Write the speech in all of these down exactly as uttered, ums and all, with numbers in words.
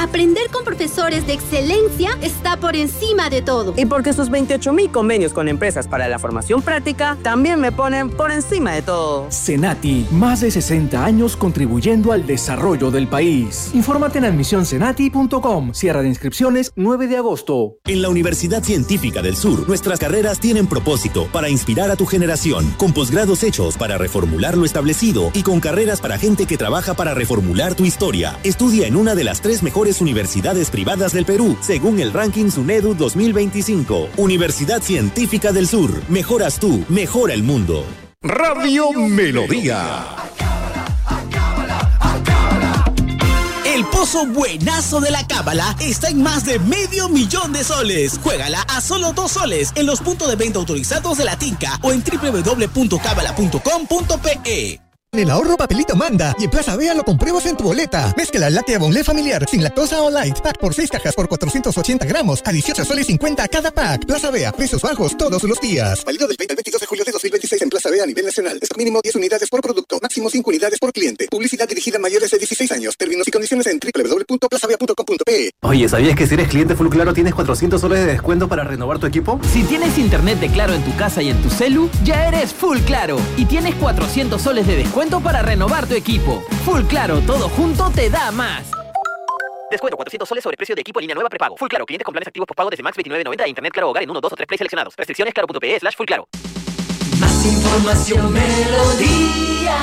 aprender con profesores de excelencia está por encima de todo. Y porque sus veintiocho mil convenios con empresas para la formación práctica también me ponen por encima de todo. Cenati, más de sesenta años contribuyendo al desarrollo del país. Infórmate en admisión cenati punto com. Cierre de inscripciones nueve de agosto. En la Universidad Científica del Sur, nuestras carreras tienen propósito para inspirar a tu generación, con posgrados hechos para reformular lo establecido y con carreras para gente que trabaja para reformular tu historia. Estudia en una de las tres mejores universidades privadas del Perú, según el ranking SUNEDU dos mil veinticinco. Universidad Científica del Sur. Mejoras tú, mejora el mundo. Radio Melodía. El pozo buenazo de la Cábala está en más de medio millón de soles. Juégala a solo dos soles en los puntos de venta autorizados de la Tinca o en doble u doble u doble u punto cábala punto com punto pe. En el ahorro Papelito manda y en Plaza Vea lo compruebas en tu boleta. Mezcla láctea Bonlé familiar sin lactosa o light. Pack por seis cajas por cuatrocientos ochenta gramos a dieciocho soles cincuenta cada pack. Plaza Vea, precios bajos todos los días. Válido del veinte al veintidós de julio de dos mil veintiséis en Plaza Vea a nivel nacional. Stock mínimo diez unidades por producto. Máximo cinco unidades por cliente. Publicidad dirigida a mayores de dieciséis años. Términos y condiciones en doble u doble u doble u punto plaza vea punto com punto pe. Oye, ¿sabías que si eres cliente Full Claro tienes cuatrocientos soles de descuento para renovar tu equipo? Si tienes internet de Claro en tu casa y en tu celu, ya eres Full Claro y tienes cuatrocientos soles de descuento para renovar tu equipo. Full Claro, todo junto te da más. Descuento cuatrocientos soles sobre precio de equipo en línea nueva prepago. Full Claro, clientes con planes activos postpago desde Max veintinueve noventa e Internet Claro Hogar en uno, dos o tres play seleccionados. Restricciones claro punto pe slash full claro. Más información Melodía.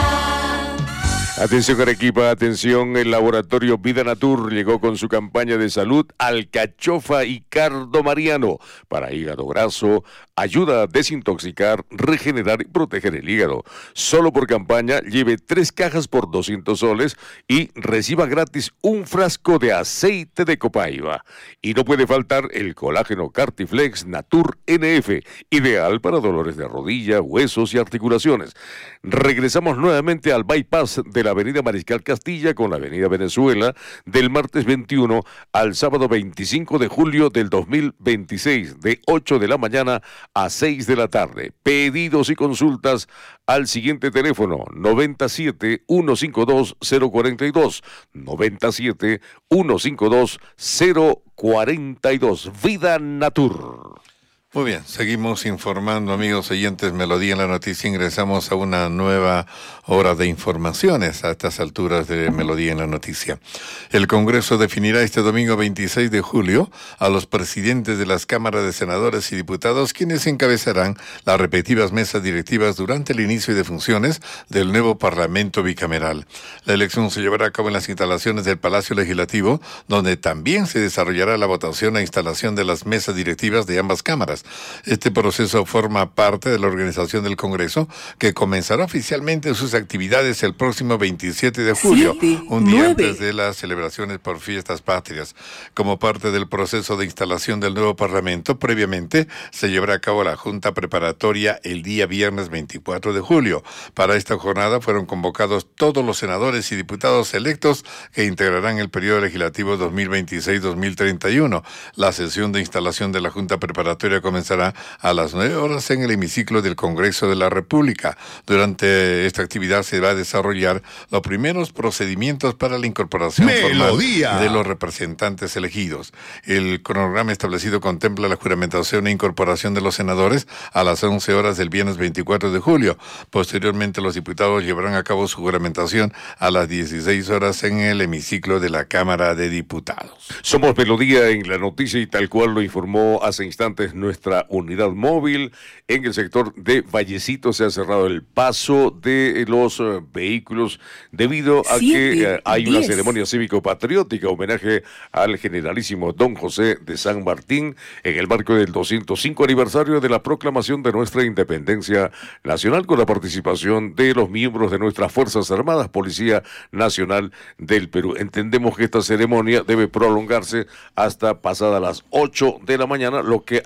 Atención Arequipa, atención, el laboratorio Vida Natur llegó con su campaña de salud Alcachofa y Cardo Mariano para hígado graso, ayuda a desintoxicar, regenerar y proteger el hígado. Solo por campaña lleve tres cajas por doscientos soles y reciba gratis un frasco de aceite de copaiba. Y no puede faltar el colágeno Cartiflex Natur N F, ideal para dolores de rodilla, huesos y articulaciones. Regresamos nuevamente al bypass de la avenida Mariscal Castilla con la avenida Venezuela del martes veintiuno al sábado veinticinco de julio del dos mil veintiséis de ocho de la mañana a seis de la tarde. Pedidos y consultas al siguiente teléfono noventa y siete, ciento cincuenta y dos, cero cuarenta y dos noventa y siete, ciento cincuenta y dos, cero cuarenta y dos. Vida Natur. Muy bien, seguimos informando, amigos oyentes, Melodía en la Noticia. Ingresamos a una nueva hora de informaciones a estas alturas de Melodía en la Noticia. El Congreso definirá este domingo veintiséis de julio a los presidentes de las cámaras de senadores y diputados, quienes encabezarán las respectivas mesas directivas durante el inicio de funciones del nuevo Parlamento bicameral. La elección se llevará a cabo en las instalaciones del Palacio Legislativo, donde también se desarrollará la votación e instalación de las mesas directivas de ambas cámaras. Este proceso forma parte de la organización del Congreso, que comenzará oficialmente sus actividades el próximo veintisiete de julio, Siete, un día nueve. antes de las celebraciones por fiestas patrias. Como parte del proceso de instalación del nuevo Parlamento, previamente se llevará a cabo la Junta Preparatoria el día viernes veinticuatro de julio. Para esta jornada fueron convocados todos los senadores y diputados electos que integrarán el periodo legislativo dos mil veintiséis a dos mil treinta y uno. La sesión de instalación de la Junta Preparatoria comenzará a las nueve horas en el hemiciclo del Congreso de la República. Durante esta actividad se va a desarrollar los primeros procedimientos para la incorporación Melodía. formal de los representantes elegidos. El cronograma establecido contempla la juramentación e incorporación de los senadores a las once horas del viernes veinticuatro de julio. Posteriormente, los diputados llevarán a cabo su juramentación a las dieciséis horas en el hemiciclo de la Cámara de Diputados. Somos Melodía en la Noticia y tal cual lo informó hace instantes nuestra unidad móvil. En el sector de Vallecito se ha cerrado el paso de los uh, vehículos debido a Siete, que uh, hay diez. una ceremonia cívico-patriótica, homenaje al generalísimo Don José de San Martín en el marco del doscientos cinco aniversario de la proclamación de nuestra independencia nacional, con la participación de los miembros de nuestras Fuerzas Armadas, Policía Nacional del Perú. Entendemos que esta ceremonia debe prolongarse hasta pasadas las ocho de la mañana, lo que ha creado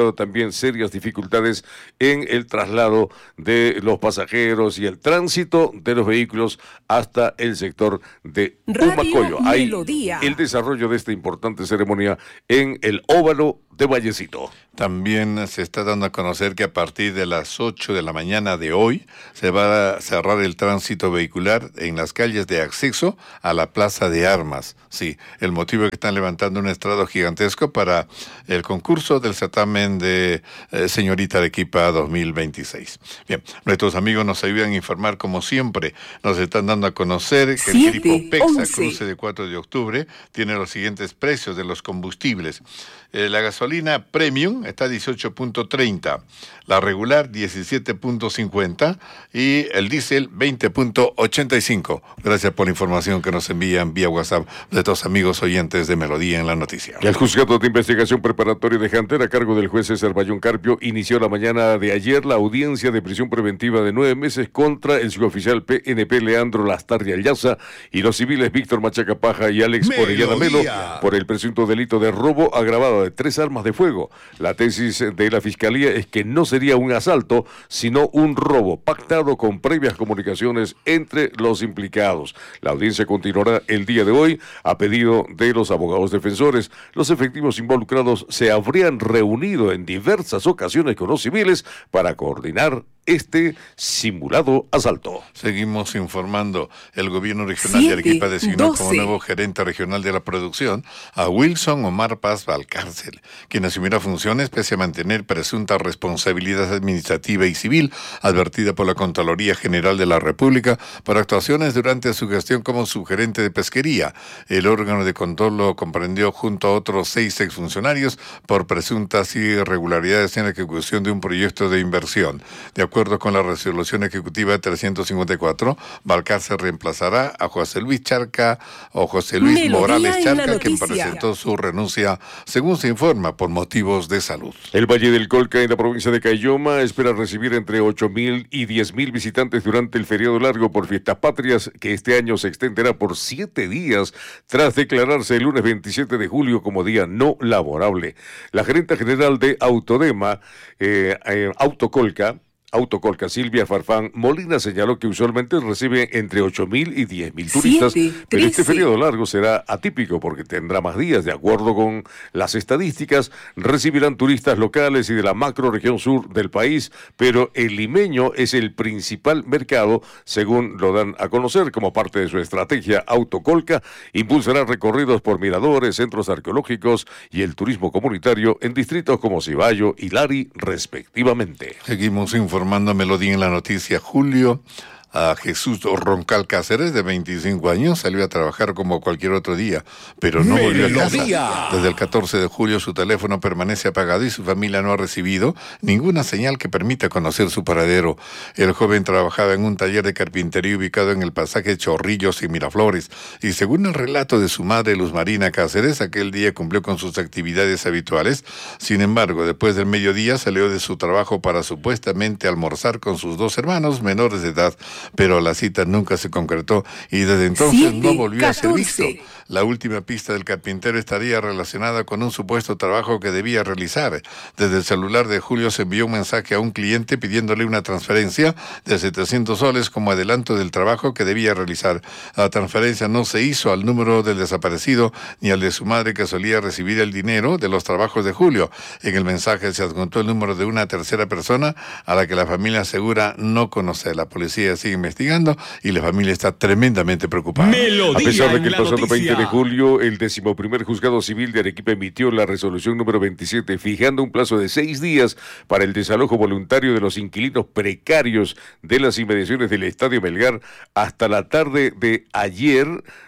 significado también serias dificultades en el traslado de los pasajeros y el tránsito de los vehículos hasta el sector de Humacoyo. Hay el desarrollo de esta importante ceremonia en el óvalo de Vallecito. También se está dando a conocer que a partir de las ocho de la mañana de hoy se va a cerrar el tránsito vehicular en las calles de acceso a la Plaza de Armas. Sí, el motivo es que están levantando un estrado gigantesco para el concurso del certamen de eh, Señorita Arequipa dos mil veintiséis. Bien, nuestros amigos nos ayudan a informar como siempre. Nos están dando a conocer que el Gripo Pexa, cruce de cuatro de octubre, tiene los siguientes precios de los combustibles. Eh, la gasolina premium está a dieciocho punto treinta, la regular diecisiete punto cincuenta y el diésel veinte punto ochenta y cinco. Gracias por la información que nos envían vía WhatsApp de estos amigos oyentes de Melodía en la Noticia. El juzgado de investigación preparatoria de Janter, a cargo del juez César Bayón Carpio, inició la mañana de ayer la audiencia de prisión preventiva de nueve meses contra el suboficial P N P Leandro Lastarria Allaza y los civiles Víctor Machaca Paja y Alex Orellana Melo por el presunto delito de robo agravado de tres armas de fuego. La tesis de la Fiscalía es que no sería un asalto, sino un robo pactado con previas comunicaciones entre los implicados. La audiencia continuará el día de hoy a pedido de los abogados defensores. Los efectivos involucrados se habrían reunido en diversas ocasiones con los civiles para coordinar este simulado asalto. Seguimos informando. El gobierno regional Siete, de Arequipa designó doce. como nuevo gerente regional de la producción a Wilson Omar Paz Valcárcel, quien asumirá funciones pese a mantener presunta responsabilidad administrativa y civil advertida por la Contraloría General de la República por actuaciones durante su gestión como subgerente de pesquería. El órgano de control lo comprendió junto a otros seis exfuncionarios por presuntas irregularidades en la ejecución de un proyecto de inversión. De De acuerdo con la resolución ejecutiva trescientos cincuenta y cuatro, Valcárcel reemplazará a José Luis Charca o José Luis Melodía Morales Charca, quien presentó su renuncia, según se informa, por motivos de salud. El Valle del Colca, en la provincia de Caylloma, espera recibir entre ocho mil y diez mil visitantes durante el feriado largo por Fiestas Patrias, que este año se extenderá por siete días, tras declararse el lunes veintisiete de julio como día no laborable. La gerenta general de Autodema, eh, eh, Autocolca, Autocolca, Silvia Farfán Molina, señaló que usualmente recibe entre ocho mil y diez mil turistas, Siete, pero este periodo largo será atípico porque tendrá más días. De acuerdo con las estadísticas, recibirán turistas locales y de la macro región sur del país, pero el limeño es el principal mercado, según lo dan a conocer. Como parte de su estrategia, Autocolca impulsará recorridos por miradores, centros arqueológicos y el turismo comunitario en distritos como Cibayo y Lari, respectivamente. Seguimos informando. Formando Melodía en la Noticia. Julio a Jesús Roncal Cáceres, de veinticinco años, salió a trabajar como cualquier otro día, pero no volvió a casa. Desde el catorce de julio su teléfono permanece apagado y su familia no ha recibido ninguna señal que permita conocer su paradero. El joven trabajaba en un taller de carpintería ubicado en el pasaje Chorrillos y Miraflores, y según el relato de su madre, Luz Marina Cáceres, aquel día cumplió con sus actividades habituales. Sin embargo, después del mediodía salió de su trabajo para supuestamente almorzar con sus dos hermanos menores de edad, pero la cita nunca se concretó y desde entonces Siete, no volvió catorce. a ser visto. La última pista del carpintero estaría relacionada con un supuesto trabajo que debía realizar. Desde el celular de Julio se envió un mensaje a un cliente pidiéndole una transferencia de setecientos soles como adelanto del trabajo que debía realizar. La transferencia no se hizo al número del desaparecido ni al de su madre, que solía recibir el dinero de los trabajos de Julio. En el mensaje se adjuntó el número de una tercera persona a la que la familia asegura no conoce. La policía sigue investigando y la familia está tremendamente preocupada. Melodía, a pesar de que el pasado veinte de julio el decimoprimer juzgado civil de Arequipa emitió la resolución número veintisiete, fijando un plazo de seis días para el desalojo voluntario de los inquilinos precarios de las inmediaciones del Estadio Melgar, hasta la tarde de ayer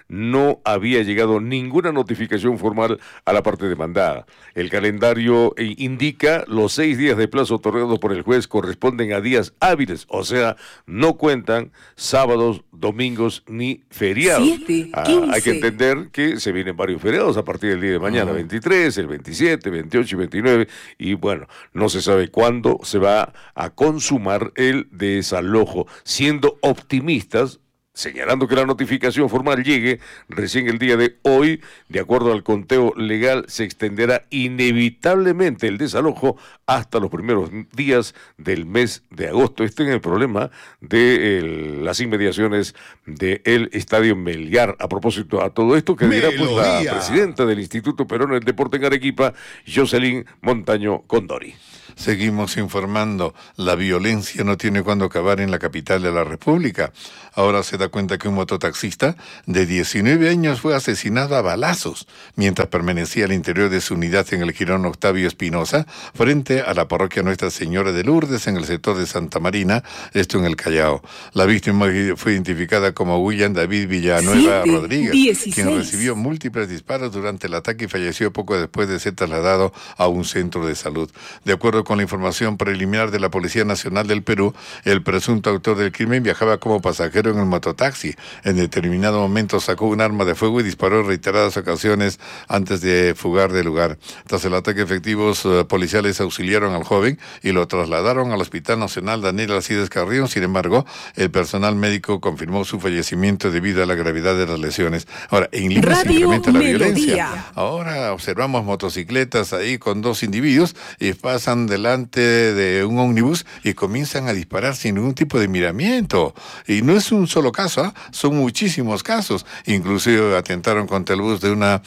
no había llegado ninguna notificación formal a la parte demandada. El calendario indica los seis días de plazo otorgados por el juez corresponden a días hábiles, o sea, no cuentan sábados, domingos ni feriados. Siete, ah, hay que entender que se vienen varios feriados a partir del día de mañana, uh-huh. veintitrés, el veintisiete, veintiocho y veintinueve, y bueno, no se sabe cuándo se va a consumar el desalojo, siendo optimistas señalando que la notificación formal llegue recién el día de hoy. De acuerdo al conteo legal, se extenderá inevitablemente el desalojo hasta los primeros días del mes de agosto. Este es el problema de el, las inmediaciones del Estadio Melgar. A propósito a todo esto, que dirá pues la presidenta del Instituto Peruano del Deporte en Arequipa, Jocelyn Montaño Condori. Seguimos informando, la violencia no tiene cuándo acabar en la capital de la República. Ahora se da cuenta que un mototaxista de diecinueve años fue asesinado a balazos mientras permanecía al interior de su unidad en el jirón Octavio Espinosa, frente a la parroquia Nuestra Señora de Lourdes en el sector de Santa Marina, esto en el Callao. La víctima fue identificada como William David Villanueva Siete, Rodríguez, dieciséis. Quien recibió múltiples disparos durante el ataque y falleció poco después de ser trasladado a un centro de salud. De acuerdo con la información preliminar de la Policía Nacional del Perú, el presunto autor del crimen viajaba como pasajero en el mototaxi. En determinado momento sacó un arma de fuego y disparó en reiteradas ocasiones antes de fugar del lugar. Tras el ataque, efectivos uh, policiales auxiliaron al joven y lo trasladaron al Hospital Nacional Daniel Alcides Carrión. Sin embargo, el personal médico confirmó su fallecimiento debido a la gravedad de las lesiones. Ahora, en Lima se incrementa la violencia. Ahora observamos motocicletas ahí con dos individuos y pasan delante de un ómnibus y comienzan a disparar sin ningún tipo de miramiento. Y no es un solo caso, ¿eh? Son muchísimos casos. Inclusive atentaron contra el bus de una,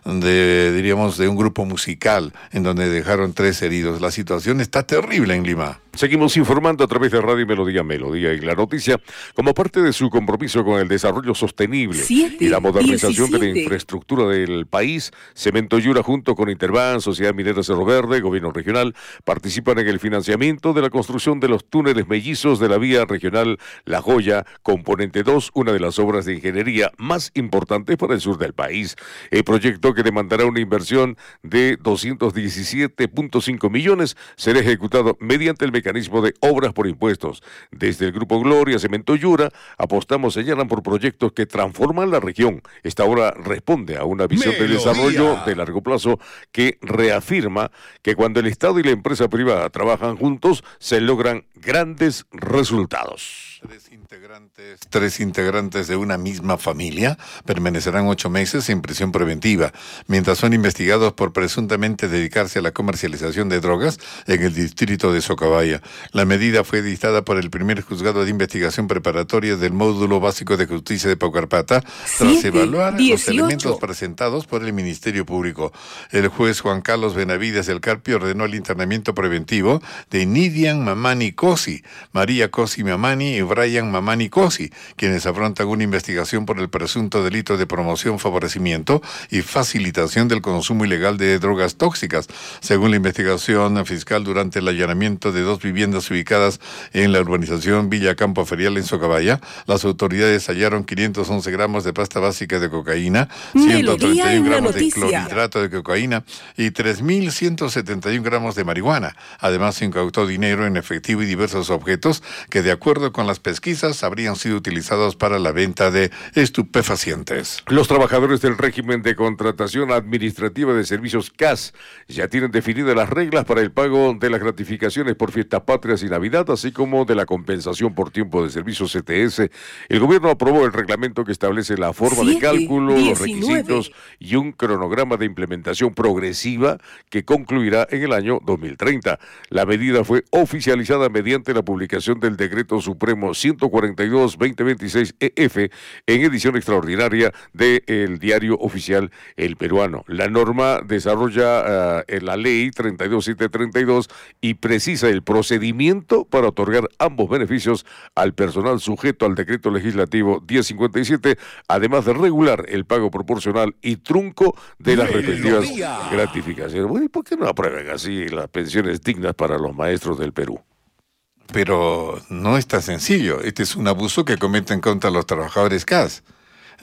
de, diríamos, de un grupo musical, en donde dejaron tres heridos. La situación está terrible en Lima. Seguimos informando a través de Radio Melodía, Melodía y la Noticia, como parte de su compromiso con el desarrollo sostenible Siete, y la modernización diecisiete. De la infraestructura del país. Cemento Yura, junto con Interban, Sociedad Minera Cerro Verde, Gobierno Regional, participan en el financiamiento de la construcción de los túneles mellizos de la vía regional La Joya, componente dos, una de las obras de ingeniería más importantes para el sur del país. El proyecto, que demandará una inversión de doscientos diecisiete punto cinco millones, será ejecutado mediante el mecanismo de obras por impuestos. Desde el Grupo Gloria, Cemento Yura, apostamos, señalan, por proyectos que transforman la región. Esta obra responde a una visión Melodía. De desarrollo de largo plazo que reafirma que cuando el Estado y la empresa privada trabajan juntos, se logran grandes resultados. Tres integrantes, tres integrantes de una misma familia permanecerán ocho meses en prisión preventiva, mientras son investigados por presuntamente dedicarse a la comercialización de drogas en el distrito de Socabaya. La medida fue dictada por el primer juzgado de investigación preparatoria del Módulo Básico de Justicia de Paucarpata, tras Siete, evaluar dieciocho. Los elementos presentados por el Ministerio Público. El juez Juan Carlos Benavides del Carpio ordenó el internamiento preventivo de Nidian Mamani Cosi, María Cosi Mamani y Brian Mamani Cosi, quienes afrontan una investigación por el presunto delito de promoción, favorecimiento y facilitación del consumo ilegal de drogas tóxicas. Según la investigación fiscal, durante el allanamiento de dos viviendas ubicadas en la urbanización Villa Campo Ferial en Socabaya, las autoridades hallaron quinientos once gramos de pasta básica de cocaína, ciento treinta y uno gramos de clorhidrato de cocaína y tres mil ciento setenta y uno gramos de marihuana. Además, se incautó dinero en efectivo y diversos objetos que, de acuerdo con las pesquisas, habrían sido utilizados para la venta de estupefacientes. Los trabajadores del régimen de contratación administrativa de servicios C A S ya tienen definidas las reglas para el pago de las gratificaciones por fiestas patrias y Navidad, así como de la compensación por tiempo de servicio C T S. El gobierno aprobó el reglamento que establece la forma Siete, de cálculo, diecinueve. Los requisitos y un cronograma de implementación progresiva que concluirá en el año dos mil treinta. La medida fue oficializada mediante la publicación del Decreto Supremo ciento cuarenta y dos guión veinte veintiséis E F en edición extraordinaria del Diario Oficial El Peruano. La norma desarrolla uh, la ley treinta y dos mil setecientos treinta y dos y precisa el procedimiento para otorgar ambos beneficios al personal sujeto al decreto legislativo diez cincuenta y siete, además de regular el pago proporcional y trunco de las respectivas gratificaciones. Bueno, ¿y por qué no aprueban así las pensiones dignas para los maestros del Perú? Pero no es tan sencillo. Este es un abuso que cometen contra los trabajadores C A S.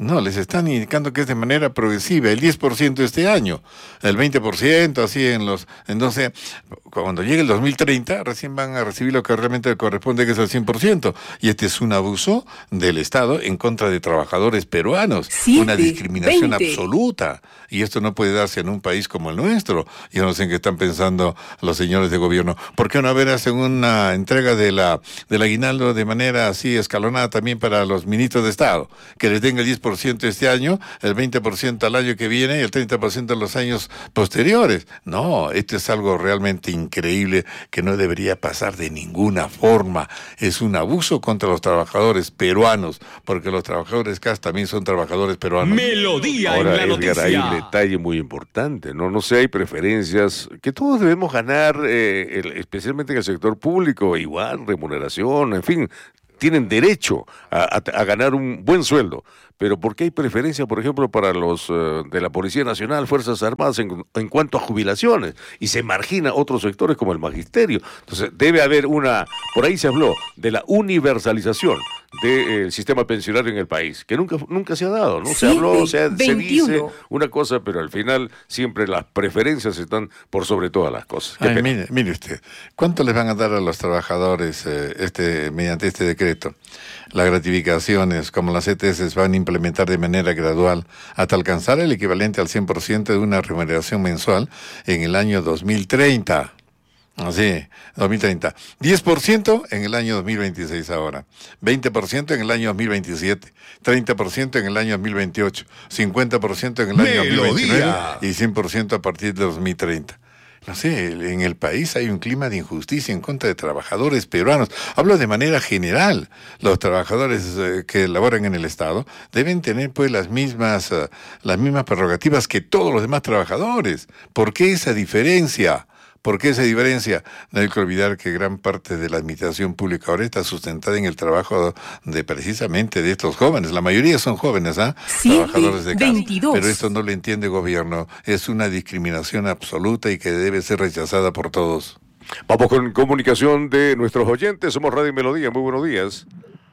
No, les están indicando que es de manera progresiva, el diez por ciento este año, el veinte por ciento, así en los... Entonces, cuando llegue el dos mil treinta, recién van a recibir lo que realmente corresponde, que es el cien por ciento. Y este es un abuso del Estado en contra de trabajadores peruanos, siete, una discriminación veinte absoluta. Y esto no puede darse en un país como el nuestro. Yo no sé en qué están pensando los señores de gobierno. ¿Por qué no haber hacen una entrega de la del aguinaldo de manera así escalonada también para los ministros de Estado? Que les den el diez por ciento este año, el veinte por ciento al año que viene y el treinta por ciento en los años posteriores. No, esto es algo realmente increíble que no debería pasar de ninguna forma. Es un abuso contra los trabajadores peruanos, porque los trabajadores C A S también son trabajadores peruanos. Melodía en la noticia. Hay un detalle muy importante, ¿no? No sé, hay preferencias que todos debemos ganar, eh, el, especialmente en el sector público, igual, remuneración, en fin, tienen derecho a, a, a ganar un buen sueldo. Pero ¿por qué hay preferencia, por ejemplo, para los uh, de la Policía Nacional, Fuerzas Armadas, en, en cuanto a jubilaciones? Y se margina otros sectores como el magisterio. Entonces, debe haber una... Por ahí se habló de la universalización del eh, sistema pensionario en el país, que nunca nunca se ha dado, ¿no? Se habló, se, se dice una cosa, pero al final siempre las preferencias están por sobre todas las cosas. Ay, mire, mire usted, ¿cuánto les van a dar a los trabajadores eh, este mediante este decreto? Las gratificaciones, como las E T S, van a implementar de manera gradual hasta alcanzar el equivalente al cien por ciento de una remuneración mensual en el año dos mil treinta. Así, dos mil treinta. diez por ciento en el año dos mil veintiséis ahora, veinte por ciento en el año dos mil veintisiete, treinta por ciento en el año dos mil veintiocho, cincuenta por ciento en el año Melodía. dos mil veintinueve y cien por ciento a partir de dos mil treinta. No sé, en el país hay un clima de injusticia en contra de trabajadores peruanos. Hablo de manera general. Los trabajadores eh, que laboran en el Estado deben tener pues las mismas, uh, las mismas prerrogativas que todos los demás trabajadores. ¿Por qué esa diferencia? ¿Por qué esa diferencia? No hay que olvidar que gran parte de la administración pública ahora está sustentada en el trabajo de precisamente de estos jóvenes. La mayoría son jóvenes, ¿ah? ¿eh? Trabajadores de casa. Pero esto no lo entiende el gobierno. Es una discriminación absoluta y que debe ser rechazada por todos. Vamos con comunicación de nuestros oyentes. Somos Radio Melodía. Muy buenos días.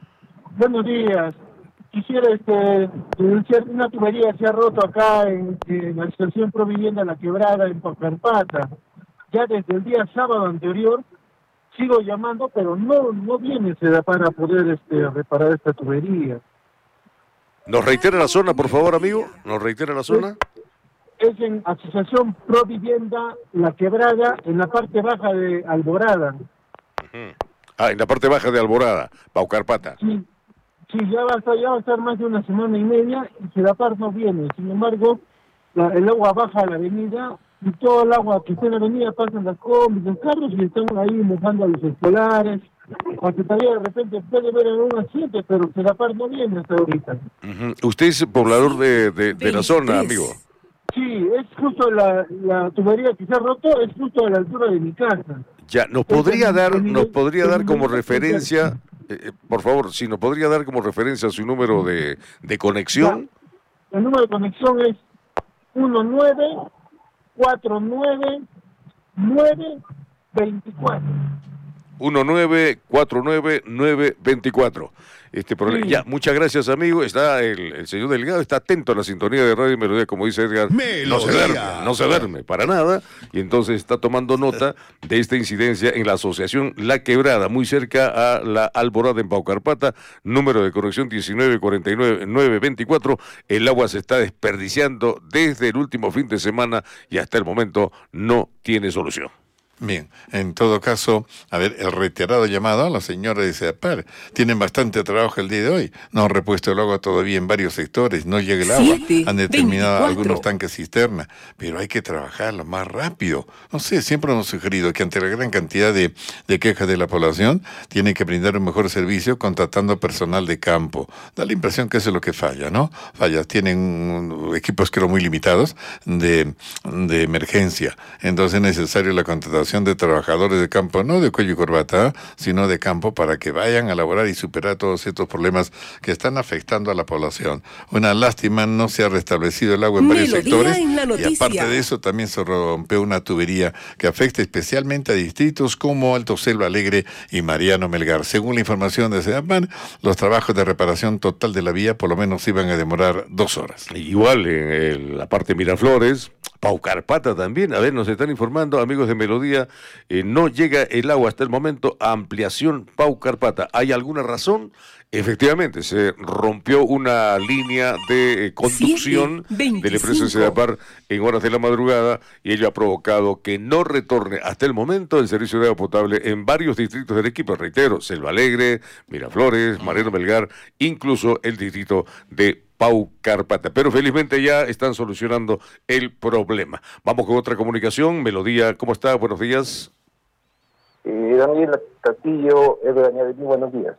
Buenos días. Quisiera este, denunciar una tubería se ha roto acá en, en la estación Provivienda La Quebrada en Paucarpata. Ya desde el día sábado anterior sigo llamando, pero no no viene para poder este, reparar esta tubería. ¿Nos reitera la zona, por favor, amigo? ¿Nos reitera la zona? Es, es en Asociación Provivienda La Quebrada, en la parte baja de Alborada. Uh-huh. Ah, en la parte baja de Alborada, Paucarpata. Sí, sí, ya va a estar, ya va a estar más de una semana y media y Sedapar no viene. Sin embargo, la, el agua baja a la avenida y todo el agua que está en la avenida pasan las combis, los carros y están ahí mojando a los escolares, aunque todavía de repente puede ver algún accidente, pero Sedapar no viene hasta ahorita. Uh-huh. ¿Usted es poblador de, de, de la zona, amigo? Sí, es justo la, la tubería que se ha roto, es justo a la altura de mi casa. Ya, ¿nos podría dar, nos podría dar como referencia, eh, por favor, si nos podría dar como referencia su número de, de conexión? Ya, el número de conexión es uno nueve cuatro nueve nueve veinticuatro. uno nueve cuatro nueve nueve veinticuatro. Este problema. Sí. Ya, muchas gracias, amigo. Está el, el señor Delgado, está atento a la sintonía de Radio Melodía, como dice Edgar. Melodía. No se duerme, no se duerme para nada. Y entonces está tomando nota de esta incidencia en la asociación La Quebrada, muy cerca a la Alborada en Paucarpata, número de conexión diecinueve cuarenta y nueve nueve veinticuatro. El agua se está desperdiciando desde el último fin de semana y hasta el momento no tiene solución. Bien, en todo caso, a ver, el reiterado llamado a la señora de Sedapar. Tienen bastante trabajo el día de hoy. No han repuesto el agua todavía en varios sectores. No llega el agua. Siete, han determinado veinticuatro. Algunos tanques cisterna. Pero hay que trabajarlo más rápido. No sé, siempre hemos sugerido que ante la gran cantidad de, de quejas de la población, tienen que brindar un mejor servicio contratando personal de campo. Da la impresión que eso es lo que falla, ¿no? Falla. Tienen equipos, creo, muy limitados de, de emergencia. Entonces es necesario la contratación Asociación de Trabajadores de Campo, no de cuello y corbata, sino de campo, para que vayan a laborar y superar todos estos problemas que están afectando a la población. Una lástima, no se ha restablecido el agua en varios Melodía sectores en la y noticia. aparte de eso también se rompió una tubería que afecta especialmente a distritos como Alto Selva Alegre y Mariano Melgar. Según la información de SEDAPAN, los trabajos de reparación total de la vía por lo menos iban a demorar dos horas. Igual en el, la parte de Miraflores, Paucarpata también, a ver, nos están informando, amigos de Melodía, eh, no llega el agua hasta el momento, ampliación Paucarpata. ¿Hay alguna razón? Efectivamente, se rompió una línea de eh, conducción de la empresa Sedapar en horas de la madrugada y ello ha provocado que no retorne hasta el momento el servicio de agua potable en varios distritos del equipo. Reitero, Selva Alegre, Miraflores, Mariano Melgar, incluso el distrito de Paucarpata. Pero felizmente ya están solucionando el problema. Vamos con otra comunicación. Melodía, ¿cómo está? Buenos días. Eh, Daniel Castillo, Edgar Añadí, buenos días.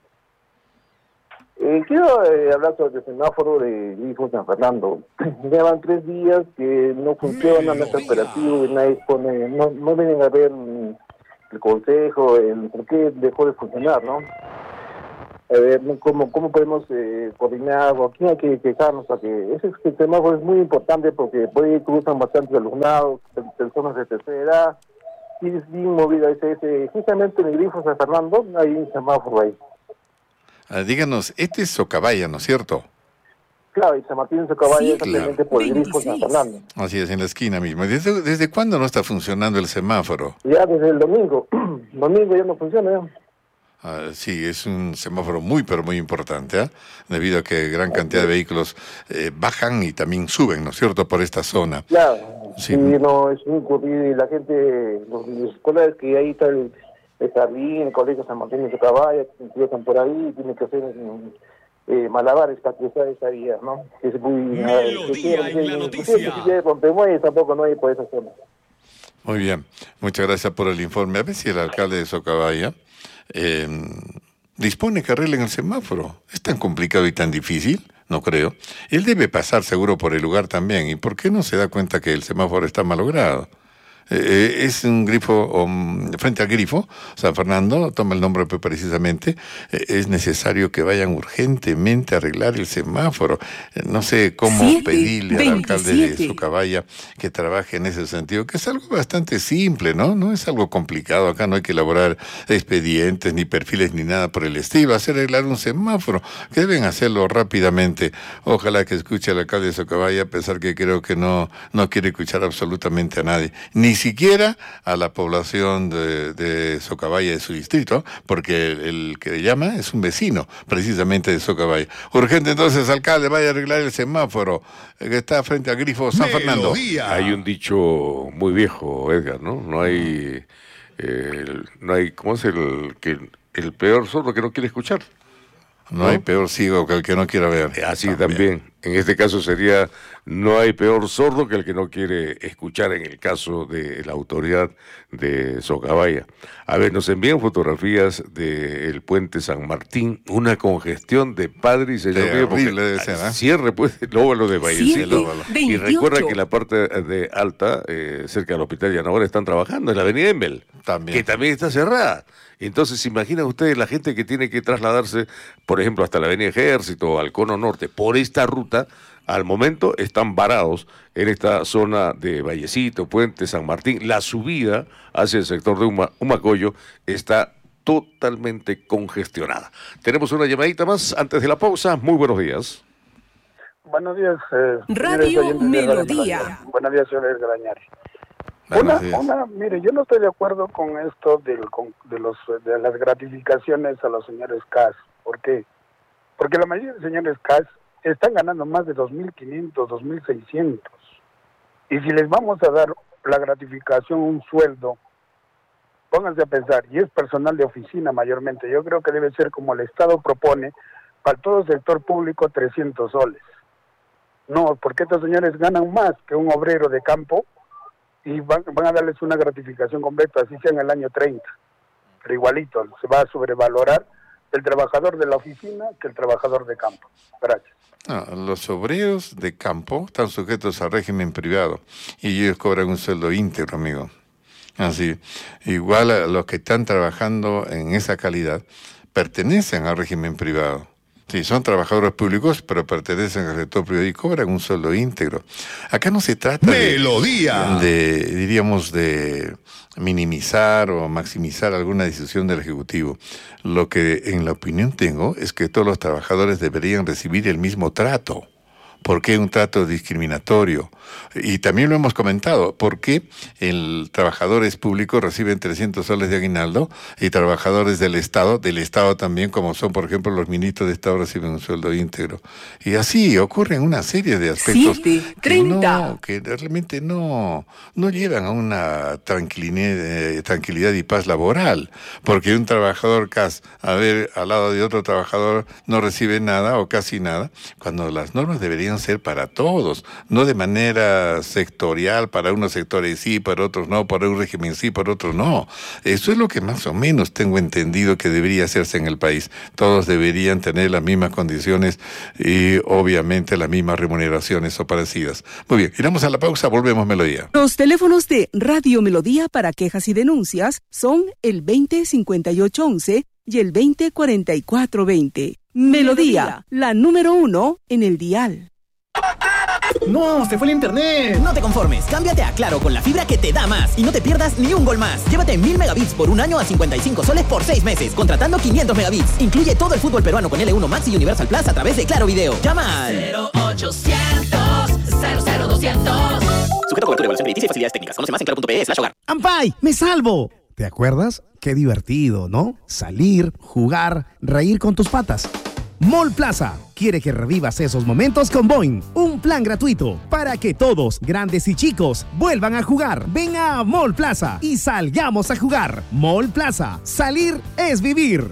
Eh, quiero eh, hablar sobre el semáforo de Grifo San Fernando. Llevan tres días que no funciona, no está operativo, y nadie pone, no, no vienen a ver mm, el consejo, el por qué dejó de funcionar, ¿no? A ver, ¿cómo, cómo podemos eh, coordinar o a quién hay que quejarnos? Para que ese el semáforo es muy importante porque puede cruzan bastantes alumnados, personas de tercera edad, y es bien movida ese, ese, justamente en el Grifo San Fernando hay un semáforo ahí. Ah, díganos, este es Socabaya, ¿no es cierto? Claro, y San Martín de Socabaya Sí, exactamente claro. por el Grifo San Fernando. Así es, en la esquina misma. ¿Desde, desde cuándo no está funcionando el semáforo? Ya desde el domingo, domingo ya no funciona ya. Ah, sí, es un semáforo muy, pero muy importante, ¿eh? Debido a que gran cantidad de vehículos eh, bajan y también suben, ¿no es cierto?, por esta zona. Claro, Sí. sí, no, es muy currido y la gente, los, los escolares que ahí está el, el jardín, el colegio San Martín de Socabaya, que están por ahí, tienen que hacer eh, malabares para cruzar esa vía, ¿no? Es muy... Melodía en la noticia. Si ya rompemuelles tampoco no hay por esa zona. Muy bien, muchas gracias por el informe. A ver si el alcalde de Socabaya eh, dispone que arreglen el semáforo. ¿Es tan complicado y tan difícil? No creo. Él debe pasar seguro por el lugar también. ¿Y por qué no se da cuenta que el semáforo está malogrado? Eh, es un grifo, um, frente al grifo, San Fernando, toma el nombre precisamente, eh, es necesario que vayan urgentemente a arreglar el semáforo. Eh, no sé cómo Siete, pedirle al alcalde de veintisiete. Socabaya que trabaje en ese sentido, que es algo bastante simple, ¿no? No es algo complicado, acá no hay que elaborar expedientes, ni perfiles, ni nada por el estilo, hacer arreglar un semáforo, que deben hacerlo rápidamente. Ojalá que escuche al alcalde de Socabaya, a pesar que creo que no, no quiere escuchar absolutamente a nadie, ni siquiera a la población de, de Socabaya, de su distrito, porque el, el que llama es un vecino, precisamente de Socabaya. Urgente entonces, alcalde, vaya a arreglar el semáforo que está frente al grifo San Fernando. Hay un dicho muy viejo, Edgar, ¿no? No hay, eh, no hay, ¿cómo es el que el peor sordo que no quiere escuchar? No, ¿no? Hay peor ciego que el que no quiera ver. Así también. también. En este caso sería, no hay peor sordo que el que no quiere escuchar, en el caso de la autoridad de Socabaya. A ver, nos envían fotografías del puente San Martín, una congestión de padre y señor. Terrible debe ser, ¿eh? Cierre, pues, el óvalo de Vallecito. Y recuerda que la parte de alta, eh, cerca del Hospital Yanahora, están trabajando en la avenida Embel, también. que también está cerrada. Entonces, imagina ustedes la gente que tiene que trasladarse, por ejemplo, hasta la avenida Ejército, al Cono Norte, por esta ruta, al momento están varados en esta zona de Vallecito, Puente, San Martín. La subida hacia el sector de Uma, Humacoyo está totalmente congestionada. Tenemos una llamadita más antes de la pausa. Muy buenos días. Buenos días. Eh, Radio Melodía. Buenos días, señor Garañari. Una, una, mire, yo no estoy de acuerdo con esto del, con, de, los, de las gratificaciones a los señores C A S. ¿Por qué? Porque la mayoría de señores C A S están ganando más de dos mil quinientos, dos mil seiscientos. Y si les vamos a dar la gratificación, un sueldo, pónganse a pensar, y es personal de oficina mayormente, yo creo que debe ser como el Estado propone, para todo el sector público trescientos soles. No, porque estos señores ganan más que un obrero de campo, y van, van a darles una gratificación completa, así sea en el año treinta. Pero igualito, se va a sobrevalorar el trabajador de la oficina que el trabajador de campo. Gracias. No, los obreros de campo están sujetos al régimen privado y ellos cobran un sueldo íntegro, amigo. Así, igual a los que están trabajando en esa calidad pertenecen al régimen privado. Sí, son trabajadores públicos, pero pertenecen al sector privado y cobran un sueldo íntegro. Acá no se trata Melodía. de, de, diríamos, de minimizar o maximizar alguna decisión del Ejecutivo. Lo que en la opinión tengo es que todos los trabajadores deberían recibir el mismo trato. ¿Por qué un trato discriminatorio? Y también lo hemos comentado, ¿por qué el trabajadores públicos reciben trescientos soles de aguinaldo y trabajadores del Estado, del Estado también, como son, por ejemplo, los ministros de Estado, reciben un sueldo íntegro? Y así ocurren una serie de aspectos siete, que, treinta. no, que realmente no, no llevan a una tranquilidad, eh, tranquilidad y paz laboral, porque un trabajador cas, a ver, al lado de otro trabajador no recibe nada o casi nada, cuando las normas deberían ser para todos, no de manera sectorial, para unos sectores sí, para otros no, para un régimen sí, para otros no. Eso es lo que más o menos tengo entendido que debería hacerse en el país. Todos deberían tener las mismas condiciones y obviamente las mismas remuneraciones o parecidas. Muy bien, iremos a la pausa, volvemos Melodía. Los teléfonos de Radio Melodía para quejas y denuncias son el veinte cincuenta y ocho once y el veinte cuarenta y cuatro veinte. Melodía, la número uno en el dial. ¡No! ¡Se fue el internet! No te conformes, cámbiate a Claro con la fibra que te da más y no te pierdas ni un gol más. Llévate mil megabits por un año a cincuenta y cinco soles por seis meses, contratando quinientos megabits. Incluye todo el fútbol peruano con L uno Max y Universal Plus a través de Claro Video. Llama al cero ochocientos cero cero doscientos. Sujeto a cobertura, evaluación crediticia y facilidades técnicas. Conoce más en claro.pe slash hogar. ¡Ampay! ¡Me salvo! ¿Te acuerdas? Qué divertido, ¿no? Salir, jugar, reír con tus patas. Mall Plaza quiere que revivas esos momentos con Boing, un plan gratuito para que todos, grandes y chicos, vuelvan a jugar. Ven a Mall Plaza y salgamos a jugar. Mall Plaza, salir es vivir.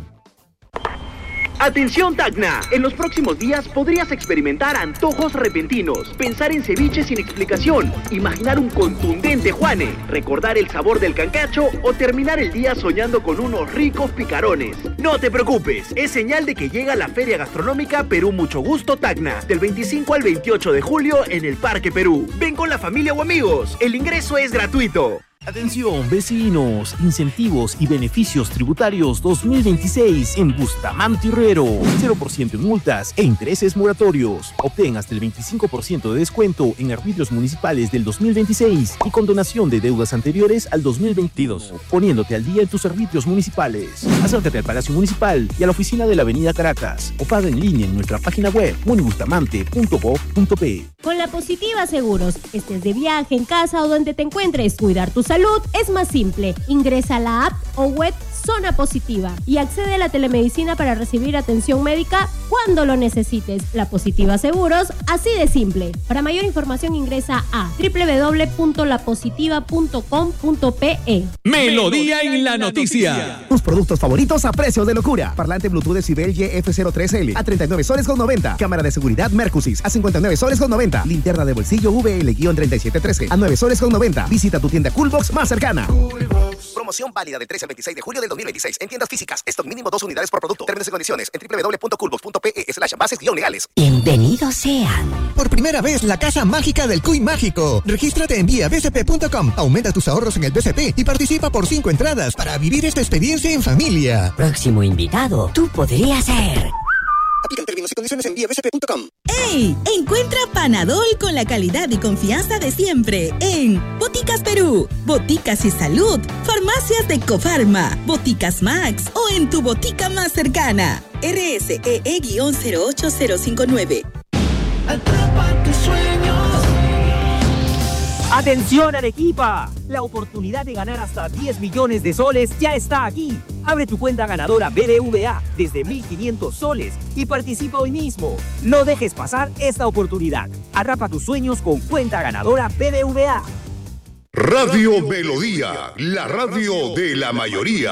Atención Tacna, en los próximos días podrías experimentar antojos repentinos, pensar en ceviche sin explicación, imaginar un contundente Juane, recordar el sabor del cancacho o terminar el día soñando con unos ricos picarones. No te preocupes, es señal de que llega la Feria Gastronómica Perú Mucho Gusto Tacna, del veinticinco al veintiocho de julio en el Parque Perú. Ven con la familia o amigos, el ingreso es gratuito. Atención vecinos, incentivos y beneficios tributarios dos mil veintiséis en Bustamante Herrero. cero por ciento en multas e intereses moratorios. Obtén hasta el veinticinco por ciento de descuento en arbitrios municipales del dos mil veintiséis y condonación de deudas anteriores al dos mil veintidós, poniéndote al día en tus arbitrios municipales. Acércate al Palacio Municipal y a la oficina de la Avenida Caracas o paga en línea en nuestra página web munibustamante punto gob punto pe. Con la Positiva Seguros, estés de viaje, en casa o donde te encuentres, cuidar tu salud es más simple. Ingresa a la app o web Zona Positiva y accede a la telemedicina para recibir atención médica cuando lo necesites. La Positiva Seguros, así de simple. Para mayor información ingresa a doble u doble u doble u punto la positiva punto com punto pe. Melodía en la noticia. Tus productos favoritos a precio de locura. Parlante Bluetooth Decibel Y F cero tres L a treinta y nueve soles con noventa. Cámara de seguridad Mercusys a cincuenta y nueve soles con noventa. Linterna de bolsillo V L treinta y siete trece a nueve soles con noventa. Visita tu tienda Coolbox más cercana. Promoción válida del trece al veintiséis de julio del dos mil veintiséis en tiendas físicas. Stock mínimo dos unidades por producto. Términos y condiciones en doble u doble u doble u punto coolbox punto pe slash bases guión legales. Bienvenidos sean. Por primera vez, la Casa Mágica del Cuy Mágico. Regístrate en vía b c p punto com. Aumenta tus ahorros en el B C P y participa por cinco entradas para vivir esta experiencia en familia. Próximo invitado, tú podrías ser. Aplican términos y condiciones en vía b c p punto com. ¡Ey! Encuentra Panadol con la calidad y confianza de siempre en Boticas Perú, Boticas y Salud, Farmacias de Cofarma, Boticas Max o en tu botica más cercana. R S E E cero ocho cero cinco nueve. Atrapa tus sueños. ¡Atención Arequipa! La oportunidad de ganar hasta diez millones de soles ya está aquí. Abre tu cuenta ganadora B B V A desde mil quinientos soles y participa hoy mismo. No dejes pasar esta oportunidad. Atrapa tus sueños con cuenta ganadora B B V A. Radio Melodía, la radio de la mayoría.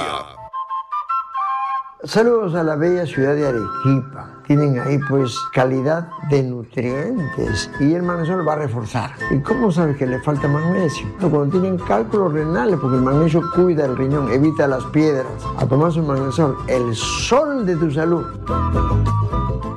Saludos a la bella ciudad de Arequipa. Tienen ahí pues calidad de nutrientes y el magnesio va a reforzar. ¿Y cómo sabes que le falta magnesio? Cuando tienen cálculos renales, porque el magnesio cuida el riñón, evita las piedras. A tomar su magnesio, el sol de tu salud.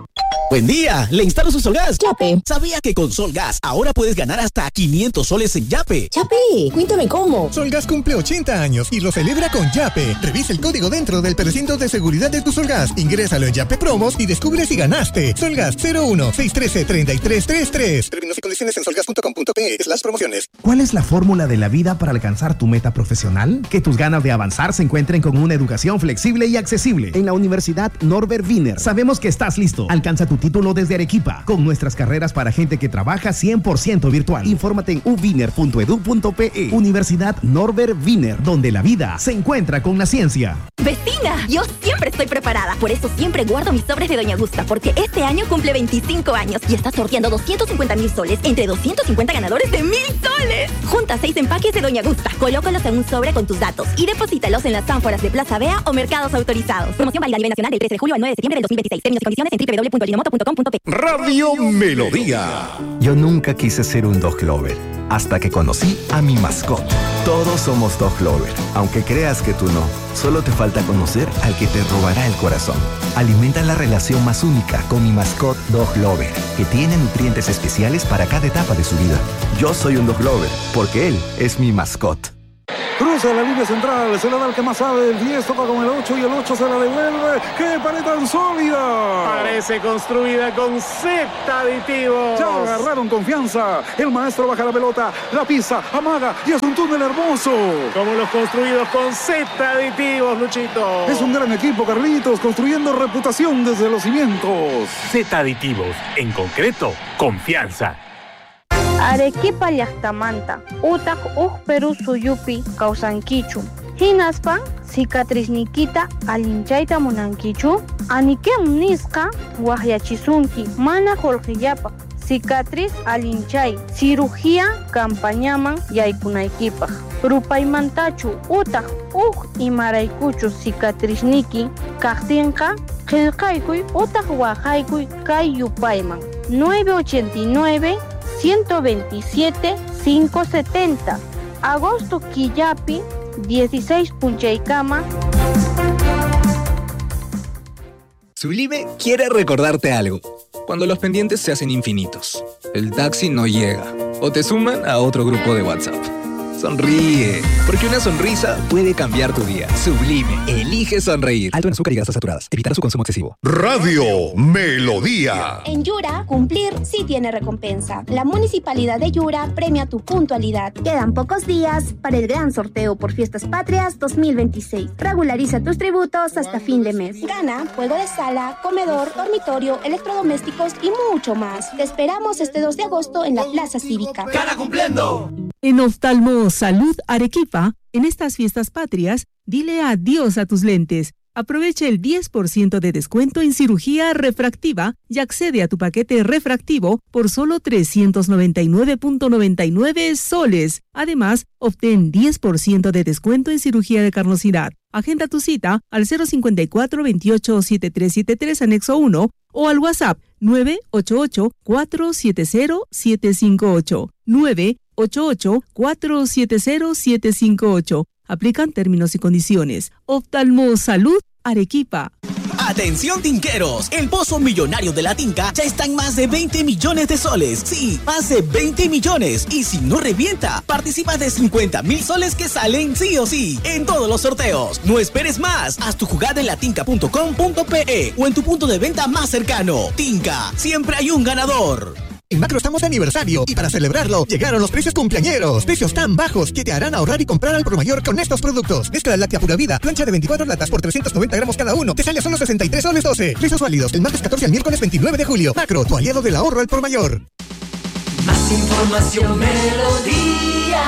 Buen día, le instalo su Solgas. Yape. ¿Sabía que con Solgas ahora puedes ganar hasta quinientos soles en Yape? Yape, cuéntame cómo. Solgas cumple ochenta años y lo celebra con Yape. Revisa el código dentro del precinto de seguridad de tu Solgas. Ingrésalo en Yape Promos y descubre si ganaste. Solgas cero uno seis uno tres, tres tres tres tres. Términos y condiciones en solgas punto com punto pe slash promociones. ¿Cuál es la fórmula de la vida para alcanzar tu meta profesional? Que tus ganas de avanzar se encuentren con una educación flexible y accesible. En la Universidad Norbert Wiener sabemos que estás listo. Alcanza tu título desde Arequipa, con nuestras carreras para gente que trabaja cien por ciento virtual. Infórmate en u wiener punto edu punto pe. Universidad Norbert Wiener, donde la vida se encuentra con la ciencia. Vecina, yo siempre estoy preparada. Por eso siempre guardo mis sobres de Doña Gusta, porque este año cumple veinticinco años y está sorteando doscientos cincuenta mil soles entre doscientos cincuenta ganadores de mil soles. Junta seis empaques de Doña Gusta, colócalos en un sobre con tus datos y deposítalos en las ánforas de Plaza Vea o mercados autorizados. Promoción válida a nivel nacional del trece de julio al nueve de septiembre del dos mil veintiséis. Términos y condiciones en doble u doble u doble u punto ajinomoto punto com punto pe. Radio Melodía. Yo nunca quise ser un dog lover, hasta que conocí a mi mascota. Todos somos dog lover, aunque creas que tú no. Solo te falta conocer al que te robará el corazón. Alimenta la relación más única con mi mascota Dog Lover, que tiene nutrientes especiales para cada etapa de su vida. Yo soy un dog lover, porque él es mi mascota. Cruza la línea central, se la da al que más sabe, el diez toca con el ocho y el ocho se la devuelve. ¡Qué pared tan sólida! Parece construida con Z aditivos. Ya agarraron confianza. El maestro baja la pelota, la pisa, amaga y es un túnel hermoso. Como los construidos con Z aditivos, Luchito. Es un gran equipo, Carlitos, construyendo reputación desde los cimientos. Z aditivos, en concreto, confianza. Arequipa llaqtamanta, utaq uq Perú suyupi kawsankichu. Hinaspan cicatriz-nikita allinchayta munankichu. Anikem nisqa waqyachisunki, mana qullqillapaq. Cicatriz allinchay, cirugía campañaman yaykunaykipaq. Rupaymantachu utaq uq imaraykuchu cicatrizniki kaqtinqa qillqaykuy utaq waqaykuy kay yupayman. nueve ochenta y nueve, ciento veintisiete, quinientos setenta. Agosto Quillapi, dieciséis Punchaykama. Sublime quiere recordarte algo. Cuando los pendientes se hacen infinitos, el taxi no llega o te suman a otro grupo de WhatsApp. Sonríe, porque una sonrisa puede cambiar tu día. Sublime, elige sonreír. Alto en azúcar y grasas saturadas. Evitar su consumo excesivo. Radio Melodía. En Yura, cumplir sí tiene recompensa. La Municipalidad de Yura premia tu puntualidad. Quedan pocos días para el gran sorteo por Fiestas Patrias dos mil veintiséis. Regulariza tus tributos hasta fin de mes. Gana juego de sala, comedor, dormitorio, electrodomésticos y mucho más. Te esperamos este dos de agosto en la Plaza Cívica. ¡Gana cumpliendo! En Oftalmo Salud Arequipa, en estas fiestas patrias, dile adiós a tus lentes. Aprovecha el diez por ciento de descuento en cirugía refractiva y accede a tu paquete refractivo por solo trescientos noventa y nueve punto noventa y nueve soles. Además, obtén diez por ciento de descuento en cirugía de carnosidad. Agenda tu cita al cero cinco cuatro, veintiocho, setenta y tres setenta y tres anexo uno o al WhatsApp nueve ocho ocho, cuatro siete cero, siete cinco ocho. nueve ocho ocho, cuatro siete cero, siete cinco ocho. Aplican términos y condiciones. Oftalmo Salud Arequipa. Atención tinqueros, el pozo millonario de la Tinca ya está en más de veinte millones de soles. Sí, más de veinte millones. Y si no revienta, participas de cincuenta mil soles que salen sí o sí en todos los sorteos. No esperes más, haz tu jugada en latinca punto com punto pe o en tu punto de venta más cercano. Tinca, siempre hay un ganador. En Macro estamos de aniversario y para celebrarlo llegaron los precios cumpleañeros. Precios tan bajos que te harán ahorrar y comprar al por mayor con estos productos. Mezcla láctea pura vida, plancha de veinticuatro latas por trescientos noventa gramos cada uno. Te sale a solo sesenta y tres soles doce. Precios válidos el martes catorce al miércoles veintinueve de julio. Macro, tu aliado del ahorro al por mayor. Más información, Melodía.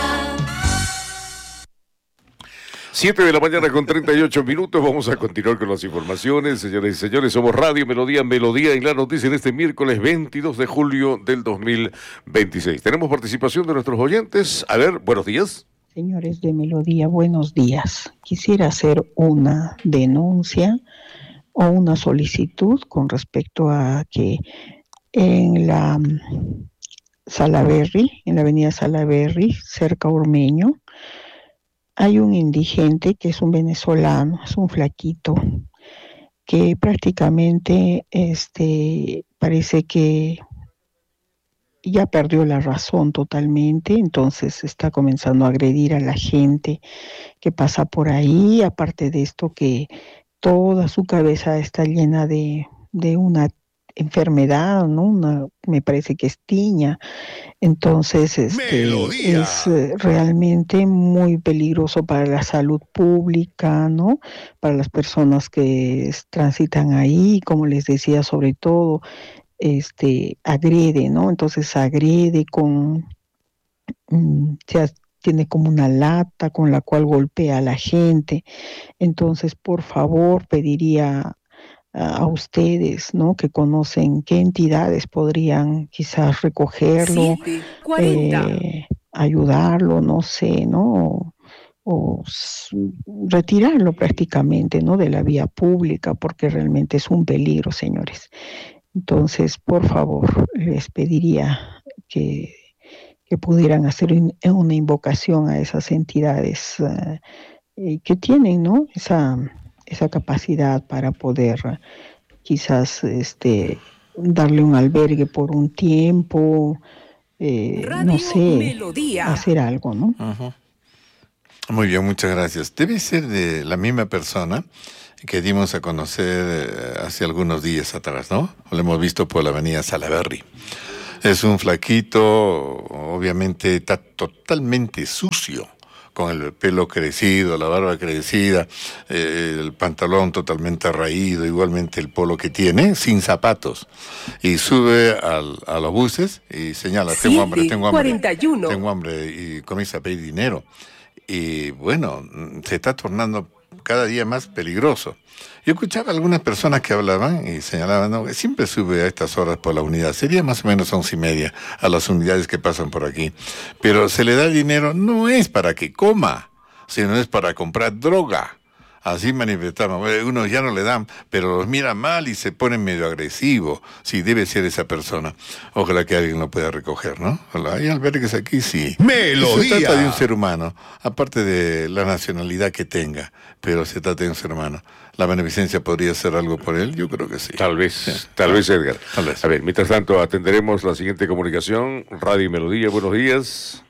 siete de la mañana con treinta y ocho minutos. Vamos a continuar con las informaciones. Señores y señores, somos Radio Melodía, Melodía en la noticia en este miércoles veintidós de julio del dos mil veintiséis. Tenemos participación de nuestros oyentes. A ver, buenos días. Señores de Melodía, buenos días. Quisiera hacer una denuncia o una solicitud con respecto a que en la Salaberry, en la avenida Salaberry, cerca a Ormeño, hay un indigente que es un venezolano, es un flaquito, que prácticamente este, parece que ya perdió la razón totalmente, entonces está comenzando a agredir a la gente que pasa por ahí, aparte de esto que toda su cabeza está llena de, de una enfermedad, ¿no? Una, me parece que es tiña, entonces este, es eh, realmente muy peligroso para la salud pública, ¿no? Para las personas que es, transitan ahí, como les decía, sobre todo, este, agrede, ¿no? Entonces agrede con, mm, se ha- tiene como una lata con la cual golpea a la gente, entonces por favor pediría a ustedes, ¿no? Que conocen qué entidades podrían quizás recogerlo, siete cuarenta. eh, ayudarlo, no sé, ¿no? O, o s- retirarlo prácticamente, ¿no? De la vía pública, porque realmente es un peligro, señores. Entonces, por favor, les pediría que, que pudieran hacer un- una invocación a esas entidades eh, eh, que tienen, ¿no? Esa esa capacidad para poder eh, quizás este darle un albergue por un tiempo, eh, no Radio sé, Melodía. hacer algo, ¿no? Ujú. Muy bien, muchas gracias. Debe ser de la misma persona que dimos a conocer eh, hace algunos días atrás, ¿no? Lo hemos visto por la avenida Salaberry. Es un flaquito, obviamente está totalmente sucio, con el pelo crecido, la barba crecida, eh, el pantalón totalmente raído, igualmente el polo que tiene, sin zapatos. Y sube al, a los buses y señala, tengo hambre, tengo hambre, cuarenta y uno. tengo hambre, y comienza a pedir dinero. Y bueno, se está tornando cada día más peligroso. Yo escuchaba a algunas personas que hablaban y señalaban, no, que siempre sube a estas horas por la unidad, sería más o menos once y media a las unidades que pasan por aquí, pero se le da dinero, no es para que coma, sino es para comprar droga. Así manifestaban, bueno, unos ya no le dan, pero los miran mal y se ponen medio agresivos. Sí, debe ser esa persona. Ojalá que alguien lo pueda recoger, ¿no? Ojalá. Hay albergues aquí, sí. Melodía. Se trata de un ser humano, aparte de la nacionalidad que tenga, pero se trata de un ser humano. ¿La beneficencia podría hacer algo por él? Yo creo que sí. Tal vez, Sí. tal vez, Edgar. Tal vez. A ver, mientras tanto, atenderemos la siguiente comunicación. Radio y Melodía, buenos días.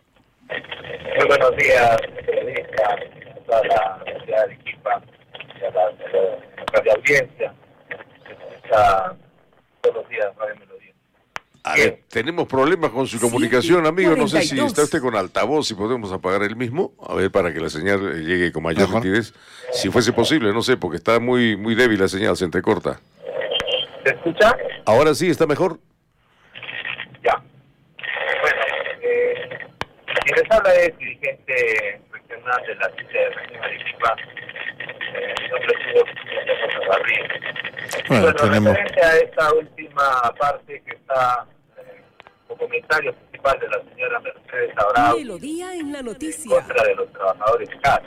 Muy buenos días, periodista, a toda la Universidad de Arequipa y a la, a la radioaudiencia que escucha todos los días Radio Melodía. A ver, tenemos problemas con su comunicación, amigo. No sé si cuarenta y dos. está usted con altavoz, si podemos apagar el mismo. A ver, para que la señal llegue con mayor Ajá. nitidez. Si fuese posible, no sé, porque está muy, muy débil la señal, se entrecorta. ¿Se escucha? Ahora sí, está mejor. Ya. Bueno, eh, quien les habla es dirigente regional de la C I C de Región Arequipa. Eh, mi nombre es Hugo Rosa Gabriel. Bueno, Bueno, tenemos... referente a esta última parte que está eh, como comentario principal de la señora Mercedes Abrao Melodía en la en noticia. contra de los trabajadores C A R.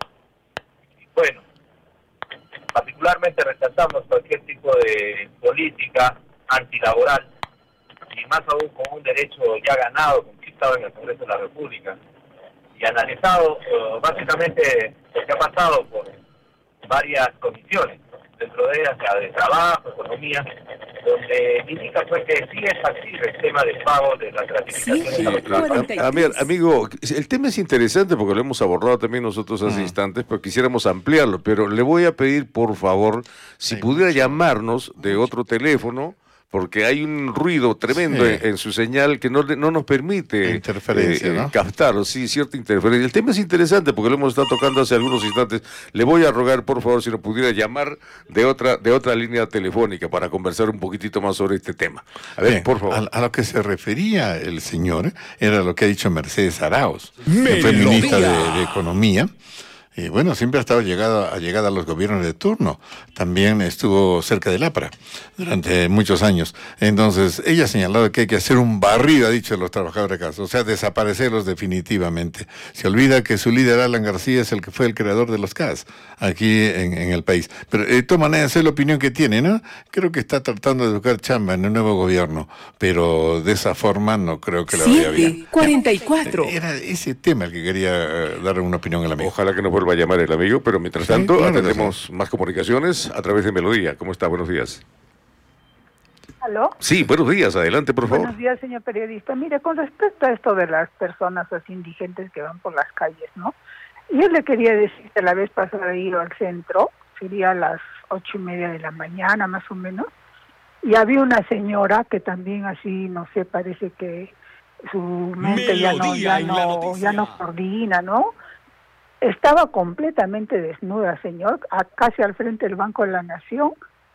Y bueno, particularmente resaltamos cualquier tipo de política antilaboral y más aún con un derecho ya ganado, conquistado en el Congreso de la República y analizado eh, básicamente lo que ha pasado por varias comisiones, dentro de ellas la de Trabajo, Economía, donde indica pues que sí es factible el tema del pago de las gratificaciones Sí, a los trabajadores. a, a ver, amigo, el tema es interesante porque lo hemos abordado también nosotros hace instantes, pero quisiéramos ampliarlo. Pero le voy a pedir, por favor, si pudiera llamarnos de otro teléfono, porque hay un ruido tremendo Sí. en, en su señal que no, le- no nos permite Interferencia, eh, ¿no? captar, sí, cierta interferencia. El tema es interesante porque lo hemos estado tocando hace algunos instantes. Le voy a rogar, por favor, si nos pudiera llamar de otra de otra línea telefónica para conversar un poquitito más sobre este tema. A ver, Bien, por favor. A, a lo que se refería el señor era lo que ha dicho Mercedes Arauz, que fue Melodía. ministra de, de Economía. Y bueno, siempre ha estado llegada, allegada a los gobiernos de turno. También estuvo cerca del APRA durante muchos años. Entonces, ella ha señalado que hay que hacer un barrido, ha dicho, de los trabajadores de casa, o sea, desaparecerlos definitivamente. Se olvida que su líder, Alan García, es el que fue el creador de los C A S aquí en, en el país. Pero de todas maneras, esa es la opinión que tiene, ¿no? Creo que está tratando de buscar chamba en el nuevo gobierno, pero de esa forma no creo que le vaya bien. siete cuarenta y cuatro. Era ese tema el que quería eh, dar una opinión a la amigo. Ojalá que nos vuelva vuelva a llamar el amigo, pero mientras Sí, tanto claro que atendemos más comunicaciones a través de Melodía. ¿Cómo está? Buenos días. ¿Aló? Sí, buenos días. Adelante, por favor. Buenos días, señor periodista. Mire, con respecto a esto de las personas así indigentes que van por las calles, ¿no? Yo le quería decir que la vez pasada he ido al centro, sería a las ocho y media de la mañana, más o menos, y había una señora que también así, no sé, parece que su mente ya no, ya no, ya no coordina, ¿no? Estaba completamente desnuda, señor, a, casi al frente del Banco de la Nación,